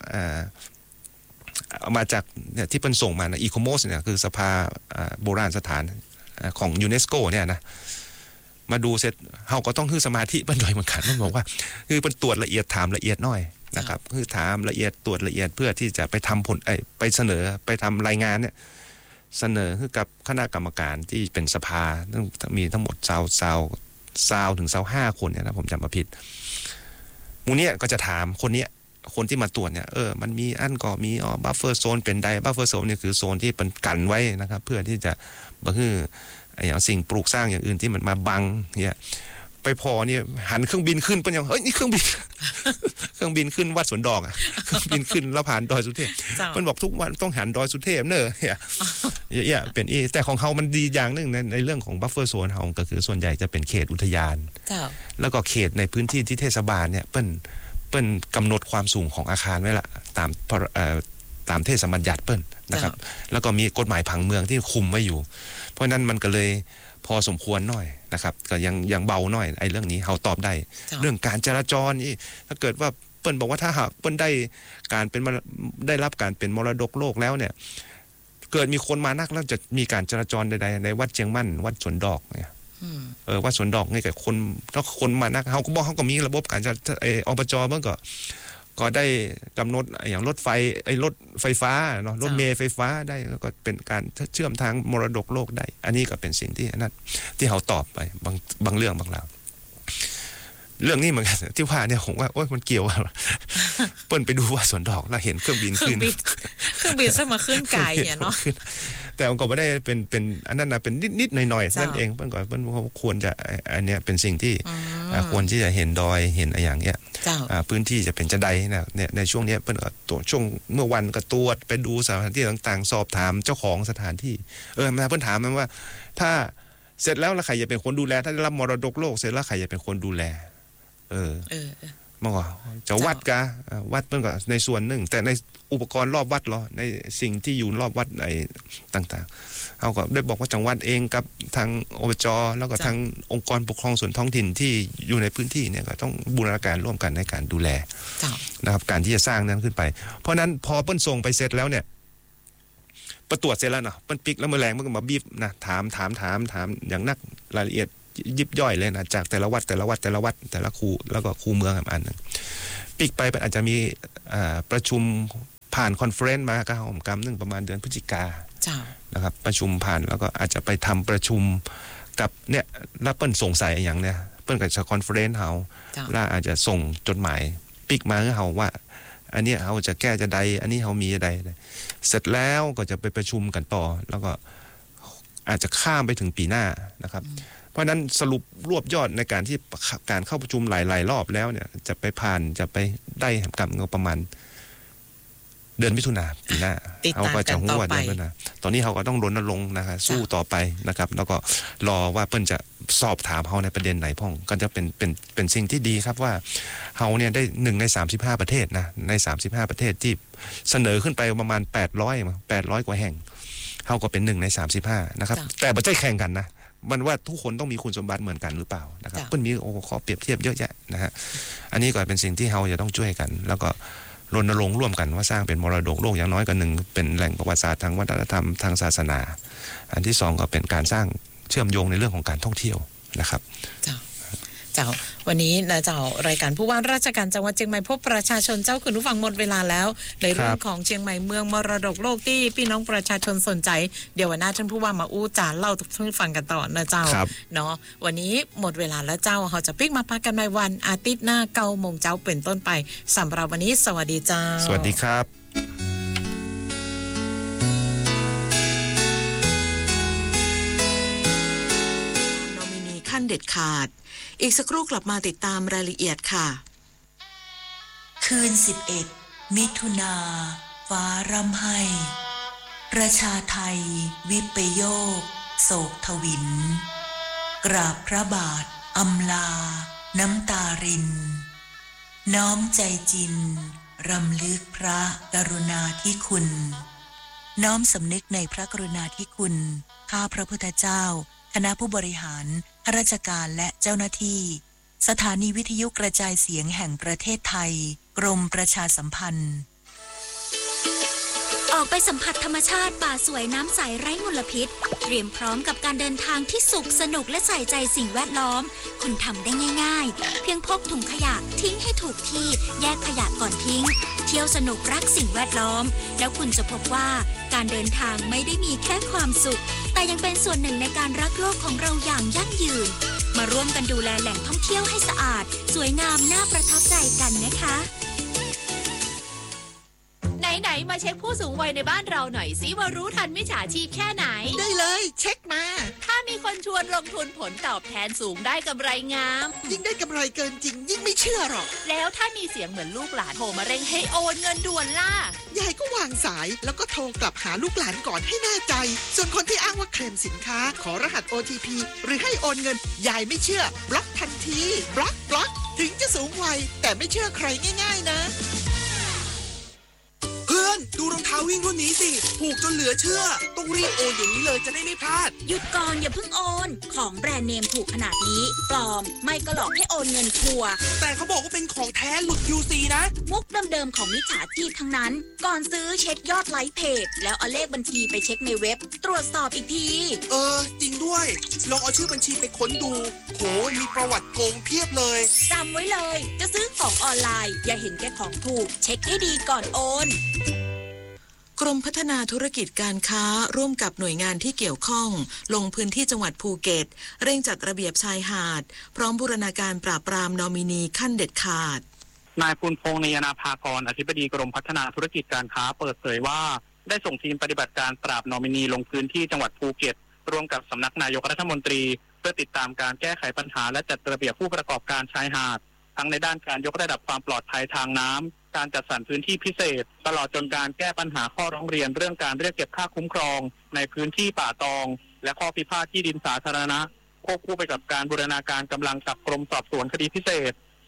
มาจากเนี่ยที่เปิ้ลส่งมานะอีโคโมสเนี่ยคือสภาโบราณสถานของยูเนสโกเนี่ยนะมาดูเสร็จเขาก็ต้องคือสมาธิเปิ้ลโดยเหมือนกันมันบอกว่าคือเปิ้ลตรวจละเอียดถามละเอียดหน่อยนะครับคือถามละเอียดตรวจละเอียดเพื่อที่จะไปทำผลไปเสนอไปทำรายงานเนี่ยเสนอคือกับคณะกรรมการที่เป็นสภามีทั้งหมดซาวซาวซาวถึงซาวห้าคนเนี่ยนะผมจำไม่ผิดมูเนี่ยก็จะถามคนเนี้ยคนที่มาตรวจเนี่ยเออมันมีอันก็มีอ๋อบัฟเฟอร์โซนเป็นใดบัฟเฟอร์โซนเนี่ยคือโซนที่เป็นกันไว้นะครับเพื่อที่จะบังคืออย่างสิ่งปลูกสร้างอย่างอื่นที่มันมาบังเนี่ยไปพอเนี่ยหันเครื่องบินขึ้นเป็นอย่างเฮ้ยนี่เครื่องบินเครื่องบินขึ้นวัดสวนดอกอ่ะเครื่องบินขึ้นแล้วผ่านดอยสุเทพมันบอกทุกวันต้องหันดอยสุเทพเนอะเนี่ยเนี่ยเป็นอีแต่ของเขามันดีอย่างนึงในในเรื่องของบัฟเฟอร์โซนเขาก็คือส่วนใหญ่จะเป็นเขตอุทยานแล้วก็เขตในพื้นที่ที่เทศบาลเนี่ยเปิ้ลเปิ้ลกำหนดความสูงของอาคารไว้ละตามตามเทศบัญญัติเปิ้ลนะครับแล้วก็มีกฎหมายผังเมืองที่คุมไว้อยู่เพราะนั้นมันก็เลยพอสมควรหน่อยนะครับก็ยังยังเบาหน่อยไอ้เรื่องนี้เขาตอบได้เรื่องการจราจรนี่ถ้าเกิดว่าเปิ้ลบอกว่าถ้าหากเปิ้ลได้การเป็นได้รับการเป็นมรดกโลกแล้วเนี่ยเกิดมีคนมานักแล้วจะมีการจราจรใดๆในวัดเชียงมั่นวัดสวนดอกเนี่ยเออวัดสวนดอกนี่กับคนแล้วคนมานักเขาก็บอกเขาก็มีระบบการจะไอ้อบจเมื่อก็ก็ได้กำหนดอย่างรถไฟไอ้รถไฟฟ้าเนาะรถเมล์ไฟฟ้าได้แล้วก็เป็นการเชื่อมทางมรดกโลกได้อันนี้ก็เป็นสิ่งที่นั่นที่เขาตอบไปบางบางเรื่องบางราวเรื่องนี้เหมือนกันที่ว่าเนี่ยผมว่าโอ๊ยมันเกี่ยวเปิ้ลไปดูว่าสวนดอกแล้วเห็นเครื่องบินขึ้นเครื่องบินซะมาขึ้นไกลเนี่ยเนาะแต่มันก็ไม่ได้เป็นเป็นอันนั้นนะเป็นนิดๆหน่อยๆนั่นเองเปิ้ลก็เปิ้ลควรจะอันเนี้ยเป็นสิ่งที่ควรที่จะเห็นดอยเห็นอะไรอย่างเงี้ยพื้นที่จะเป็นจะใดนะเนี่ยในช่วงนี้เปิ้ลก็ตัวช่วงเมื่อวันก็ตรวจไปดูสถานที่ต่างๆสอบถามเจ้าของสถานที่เออมาเปิ้ลถามมันว่าถ้าเสร็จแล้วแล้วใครจะเป็นคนดูแลถ้าได้รับมรดกโลกเสร็จแล้วใครจะเป็นคนดูแลเออมันก็จะวัดกะวัดเพิ่นก็ในส่วนหนึ่งแต่ในอุปกรณ์รอบวัดเหรอในสิ่งที่อยู่รอบวัดไอ้ต่างๆเขาก็ได้บอกว่าจังหวัดเองกับทางอบจแล้วก็ทางองค์กรปกครองส่วนท้องถิ่นที่อยู่ในพื้นที่เนี่ยก็ต้องบูรณาการร่วมกันในการดูแลนะครับการที่จะสร้างนั้นขึ้นไปเพราะนั้นพอเปิ้นส่งไปเสร็จแล้วเนี่ยประตรวจเสร็จแล้วเนาะเปิ้นปิกแล้วแมลงมันก็มาบีบนะถามถามถามถามอย่างนักรายละเอียดยิบย่อยเลยนะจากแต่ละวัดแต่ละวัดแต่ละวัดแต่ละคูแล้วก็คูเมืองอันนึงปิกไปอาจจะมีประชุมผ่านคอนเฟอเรนซ์มาก็หอมกำนึงประมาณเดือนพฤศจิกานะครับประชุมผ่านแล้วก็อาจจะไปทำประชุมกับเนี่ยแล้วเปิ้ลส่งใส่อย่างเนี่ยเปิ้ลกับคอนเฟอเรนซ์เฮาแล้วอาจจะส่งจดหมายปิกมาให้เฮาว่าอันนี้เฮาจะแก้จะใดอันนี้เฮามีจะใดเสร็จแล้วก็จะไปประชุมกันต่อแล้วก็อาจจะข้ามไปถึงปีหน้านะครับเพราะนั้นสรุปรวบยอดในการที่การเข้าประชุมหลายๆรอบแล้วเนี่ยจะไปผ่านจะไปได้กับเงินประมาณเดือนมิถุนาปีหน้าเขาก็จะหัวเดือนมิถุนาตอนนี้เขาก็ต้องรณรงค์นะครับสู้ต่อไปนะครับแล้วก็รอว่าเปิ้ลจะสอบถามเขาในประเด็นไหนพ่องก็จะเป็นเป็นเป็นสิ่งที่ดีครับว่าเขาเนี่ยได้หนึ่งในสามสิบห้าประเทศนะในสามสิบห้าประเทศที่เสนอขึ้นไปประมาณแปดร้อย แปดร้อยกว่าแห่งเขาก็เป็นหนึ่งในสามสิบห้านะครับแต่ไม่ใช่แข่งกันนะมันว่าทุกคนต้องมีคุณสมบัติเหมือนกันหรือเปล่านะครับเปิ้ลมีโอ้ข้อเปรียบเทียบเยอะแยะนะฮะอันนี้ก็เป็นสิ่งที่เราจะต้องช่วยกันแล้วก็รณรงค์ร่วมกันว่าสร้างเป็นมรดกโลกอย่างน้อยก็หนึ่งเป็นแหล่งประวัติศาสตร์ทางวัฒนธรรมทางศาสนาอันที่สองก็เป็นการสร้างเชื่อมโยงในเรื่องของการท่องเที่ยวนะครับเจ้าวันนี้นะเจ้ารายการผู้ว่าราชการจังหวัดเชียงใหม่พบประชาชนเจ้าคุณผู้ฟังหมดเวลาแล้วในเรื่องของเชียงใหม่เมืองมรดกโลกที่พี่น้องประชาชนสนใจเดี๋ยววันหน้าท่านผู้ว่ามาอู้จาเล่าทุกท่านฟังกันต่อนะเจ้าเนาะวันนี้หมดเวลาแล้วเจ้าเขาจะปิ๊กมาพักกันในวันอาทิตย์หน้าเก้าโมงเจ้าเป็นต้นไปสำหรับวันนี้สวัสดีเจ้าสวัสดีครับนอมินีขั้นเด็ดขาดอีกสักครู่กลับมาติดตามรายละเอียดค่ะคืนสิบเอ็ดมิถุนาฟ้าร่ำไห้ประชาไทยวิปโยคโศกทวินกราบพระบาทอำลาน้ำตารินน้อมใจจินรำลึกพระกรุณาธิคุณน้อมสำนึกในพระกรุณาธิคุณข้าพระพุทธเจ้าคณะผู้บริหารข้าราชการและเจ้าหน้าที่สถานีวิทยุกระจายเสียงแห่งประเทศไทยกรมประชาสัมพันธ์ออกไปสัมผัสธรรมชาติป่าสวยน้ำใสไร้มลพิษเตรียมพร้อมกับการเดินทางที่สุขสนุกและใส่ใจสิ่งแวดล้อมคุณทำได้ง่ายๆเพียงพกถุงขยะทิ้งให้ถูกที่แยกขยะก่อนทิ้งเที่ยวสนุกรักสิ่งแวดล้อมแล้วคุณจะพบว่าการเดินทางไม่ได้มีแค่ความสุขแต่ยังเป็นส่วนหนึ่งในการรักโลกของเราอย่างยั่งยืนมาร่วมกันดูแลแหล่งท่องเที่ยวให้สะอาดสวยงามน่าประทับใจกันนะคะไหนๆมาเช็คผู้สูงวัยในบ้านเราหน่อยสิว่ารู้ทันมิจฉาชีพแค่ไหนได้เลยเช็คมาถ้ามีคนชวนลงทุนผลตอบแทนสูงได้กำไรงามยิ่งได้กำไรเกินจริงยิ่งไม่เชื่อหรอกแล้วถ้ามีเสียงเหมือนลูกหลานโทรมาเร่งให้โอนเงินด่วนล่ะยายก็วางสายแล้วก็โทรกลับหาลูกหลานก่อนให้แน่ใจส่วนคนที่อ้างว่าเคลมสินค้าขอรหัส โอ ที พี หรือให้โอนเงินยายไม่เชื่อบล็อกทันทีบล็อกบล็อกถึงจะสูงวัยแต่ไม่เชื่อใครง่ายๆนะเพื่อนดูรองเท้าวิ่งรุ่นนี้สิถูกจนเหลือเชื่อต้องรีบโอนอย่างนี้เลยจะได้ไม่พลาดหยุดก่อนอย่าเพิ่งโอนของแบรนด์เนมถูกขนาดนี้ปลอมไม่ก็หลอกให้โอนเงินทัวร์แต่เขาบอกว่าเป็นของแท้หลุด ยู ซี นะมุกเดิมๆของมิจฉาชีพทั้งนั้นก่อนซื้อเช็คยอดไลค์เพจแล้วเอาเลขบัญชีไปเช็คในเว็บตรวจสอบอีกทีเออจริงด้วยลองเอาชื่อบัญชีไปค้นดูโหมีประวัติโกงเพียบเลยจำไว้เลยจะซื้อของออนไลน์อย่าเห็นแค่ของถูกเช็คให้ดีก่อนโอนกรมพัฒนาธุรกิจการค้าร่วมกับหน่วยงานที่เกี่ยวข้องลงพื้นที่จังหวัดภูเก็ตเร่งจัดระเบียบชายหาดพร้อมบูรณาการปราบปรามนอมินีขั้นเด็ดขาดนายภูลพงษ์ นยนาภากรอธิบดีกรมพัฒนาธุรกิจการค้าเปิดเผยว่าได้ส่งทีมปฏิบัติการปราบนอมินีลงพื้นที่จังหวัดภูเก็ตร่วมกับสำนักนายกรัฐมนตรีเพื่อติดตามการแก้ไขปัญหาและจัดระเบียบผู้ประกอบการชายหาดทั้งในด้านการยกระดับความปลอดภัยทางน้ำการจัดสรรพื้นที่พิเศษตลอดจนการแก้ปัญหาข้อร้องเรียนเรื่องการเรียกเก็บค่าคุ้มครองในพื้นที่ป่าตองและข้อพิพาทที่ดินสาธารณะควบคู่ไปกับการบูรณาการกำลังกับกรมสอบสวนคดีพิเศษ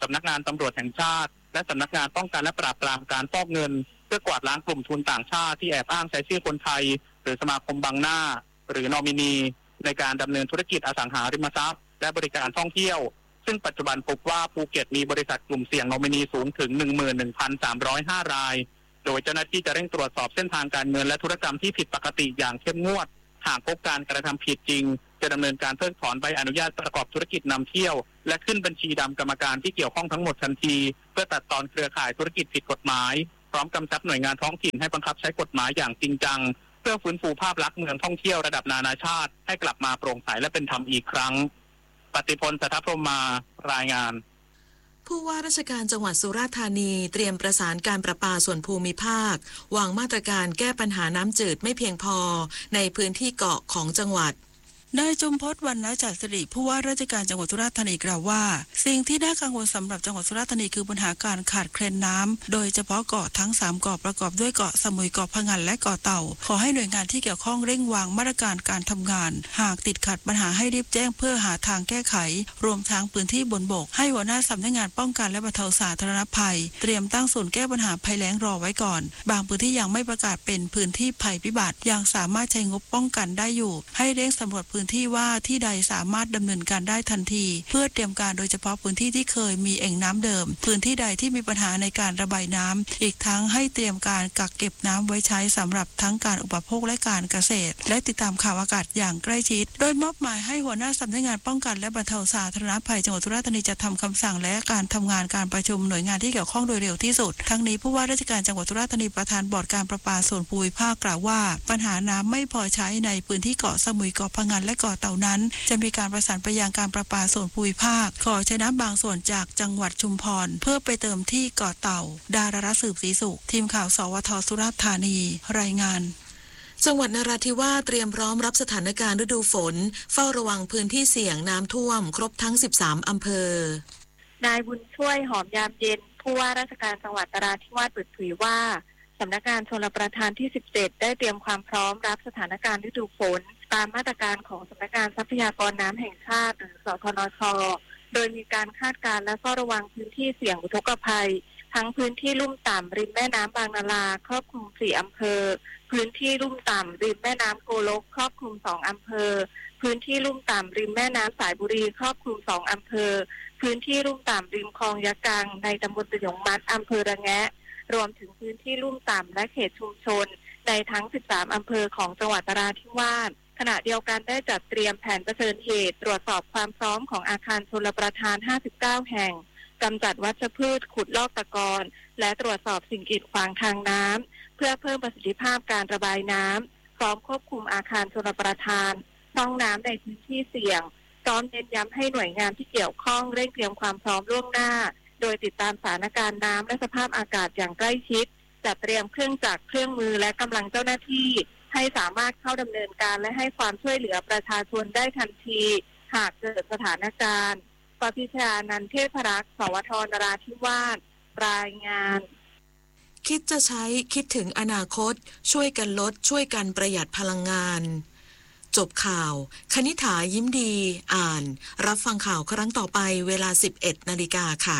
สำนักงานตำรวจแห่งชาติและสำนักงานป้องกันและปราบปรามการฟอกเงินเพื่อกวาดล้างกลุ่มทุนต่างชาติที่แอบอ้างใช้ชื่อคนไทยหรือสมาคมบังหน้าหรือนอมินีในการดำเนินธุรกิจอสังหาริมทรัพย์และบริการท่องเที่ยวซึ่งปัจจุบันพบว่าภูเก็ตมีบริษัทกลุ่มเสี่ยงนอมินีสูงถึง หนึ่งหมื่นหนึ่งพันสามร้อยห้า รายโดยเจ้าหน้าที่จะเร่งตรวจสอบเส้นทางการเงินและธุรกรรมที่ผิดปกติอย่างเข้มงวดหากพบการกระทำผิดจริงจะดำเนินการเพิกถอนใบอนุญาตประกอบธุรกิจนำเที่ยวและขึ้นบัญชีดำกรรมการที่เกี่ยวข้องทั้งหมดทันทีเพื่อตัดตอนเครือข่ายธุรกิจผิดกฎหมายพร้อมกำชับหน่วยงานท้องถิ่นให้บังคับใช้กฎหมายอย่างจริงจังเพื่อฟื้นฟูภาพลักษณ์เมืองท่องเที่ยวระดับนานาชาติให้กลับมาโปร่งใสและเป็นธรรมอีกครั้งปฏิพล สัทธพรหมารายงานผู้ว่าราชการจังหวัดสุราษฎร์ธานีเตรียมประสานการประปาส่วนภูมิภาควางมาตรการแก้ปัญหาน้ำจืดไม่เพียงพอในพื้นที่เกาะของจังหวัดนายจุมพจน์ วรรณจัดสิริผู้ว่าราชการจังหวัดสุราษฎร์ธานีกล่าวว่าสิ่งที่น่ากังวลสำหรับจังหวัดสุราษฎร์ธานีคือปัญหาการขาดแคลนน้ำโดยเฉพาะเกาะทั้งสามเกาะประกอบด้วยเกาะสมุยเกาะพะงันและเกาะเต่าขอให้หน่วยงานที่เกี่ยวข้องเร่งวางมาตรการการทำงานหากติดขัดปัญหาให้รีบแจ้งเพื่อหาทางแก้ไขรวมทั้งพื้นที่บนบกให้หัวหน้าสำนักงานป้องกันและบรรเทาสาธารณภัยเตรียมตั้งศูนย์แก้ปัญหาภัยแล้งรอไว้ก่อนบางพื้นที่ยังไม่ประกาศเป็นพื้นที่ภัยพิบัติยังสามารถใช้งบป้องกันได้อยู่ให้เร่งสำรวจพื้นที่ว่าที่ใดสามารถดำเนินการได้ทันทีเพื่อเตรียมการโดยเฉพาะพื้นที่ที่เคยมีเอ่งน้ำเดิมพื้นที่ใดที่มีปัญหาในการระบายน้ำอีกทั้งให้เตรียมการกักเก็บน้ำไว้ใช้สำหรับทั้งการอุปโภคและการเกษตรและติดตามข่าวอากาศอย่างใกล้ชิดโดยมอบหมายให้หัวหน้าสำนักงานป้องกันและบรรเทาสาธารณภัยจังหวัดสุราษฎร์ธานีจะทำคำสั่งและการทำงานการประชุมหน่วยงานที่เกี่ยวข้องโดยเร็วที่สุดทั้งนี้ผู้ว่าราชการจังหวัดสุราษฎร์ธานีประธานบอร์ดการประปาส่วนภูมิภาคกล่าวว่าปัญหาน้ำไม่พอใช้ในพื้นที่เกาะสมุยเกาะพะงันและเกาะเต่านั้นจะมีการประสานไปยังการประปาส่วนภูมิภาคขอใช้น้ำบางส่วนจากจังหวัดชุมพรเพื่อไปเติมที่เกาะเต่าดารารัตน์สืบศรีสุขทีมข่าวสวทสุราษฎร์ธานีรายงานจังหวัดนราธิวาสเตรียมพร้อมรับสถานการณ์ฤดูฝนเฝ้าระวังพื้นที่เสี่ยงน้ำท่วมครบทั้งสิบสามอำเภอนายบุญช่วยหอมยามเย็นผู้ว่าราชการจังหวัดนราธิวาสเปิดเผยว่าสำนักงานชลประทานที่สิบเจ็ดได้เตรียมความพร้อมรับสถานการณ์ฤดูฝนตามมาตรการของสำนักงานทรัพยากรน้ำแห่งชาติหรือสทนช.โดยมีการคาดการณ์และเฝ้าระวังพื้นที่เสี่ยงอุทกภัยทั้งพื้นที่ลุ่มต่ำริมแม่น้ำบางนาราครอบคลุมสี่อำเภอพื้นที่ลุ่มต่ำริมแม่น้ำโกลกครอบคลุมสองอำเภอพื้นที่ลุ่มต่ำริมแม่น้ำสายบุรีครอบคลุมสองอำเภอพื้นที่ลุ่มต่ำริมคลองยะกังในตำบลตะหยงมัดอำเภอระแงะรวมถึงพื้นที่ลุ่มต่ำและเขตชุมชนในทั้งสิบสามอำเภอของจังหวัดนราธิวาสขณะเดียวกันได้จัดเตรียมแผนเผชิญเหตุตรวจสอบความพร้อมของอาคารชลประทานห้าสิบเก้าแห่งกำจัดวัชพืชขุดลอกตะกอนและตรวจสอบสิ่งกีดขวางทางน้ำเพื่อเพิ่มประสิทธิภาพการระบายน้ำพร้อมควบคุมอาคารชลประทานช่องน้ำในพื้นที่เสี่ยงพร้อมเน้นย้ำให้หน่วยงานที่เกี่ยวข้องเร่งเตรียมความพร้อมล่วงหน้าโดยติดตามสถานการณ์น้ำและสภาพอากาศอย่างใกล้ชิดจัดเตรียมเครื่องจักรเครื่องมือและกำลังเจ้าหน้าที่ให้สามารถเข้าดำเนินการและให้ความช่วยเหลือประชาชนได้ทันทีหากเกิดสถานการณ์ปพิชานันเทพรักษ์สวทนราธิวาสรายงานคิดจะใช้คิดถึงอนาคตช่วยกันลดช่วยกันประหยัดพลังงานจบข่าวคณิษฐายิ้มดีอ่านรับฟังข่าวครั้งต่อไปเวลา สิบเอ็ดนาฬิกาค่ะ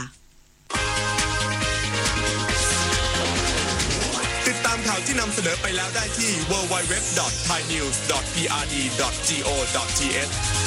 ติดตามข่าวที่นำเสนอไปแล้วได้ที่ ดับเบิลยู ดับเบิลยู ดับเบิลยู ดอท ไทยนิวส์ ดอท พี อาร์ ดี ดอท จี โอ ดอท ที เอช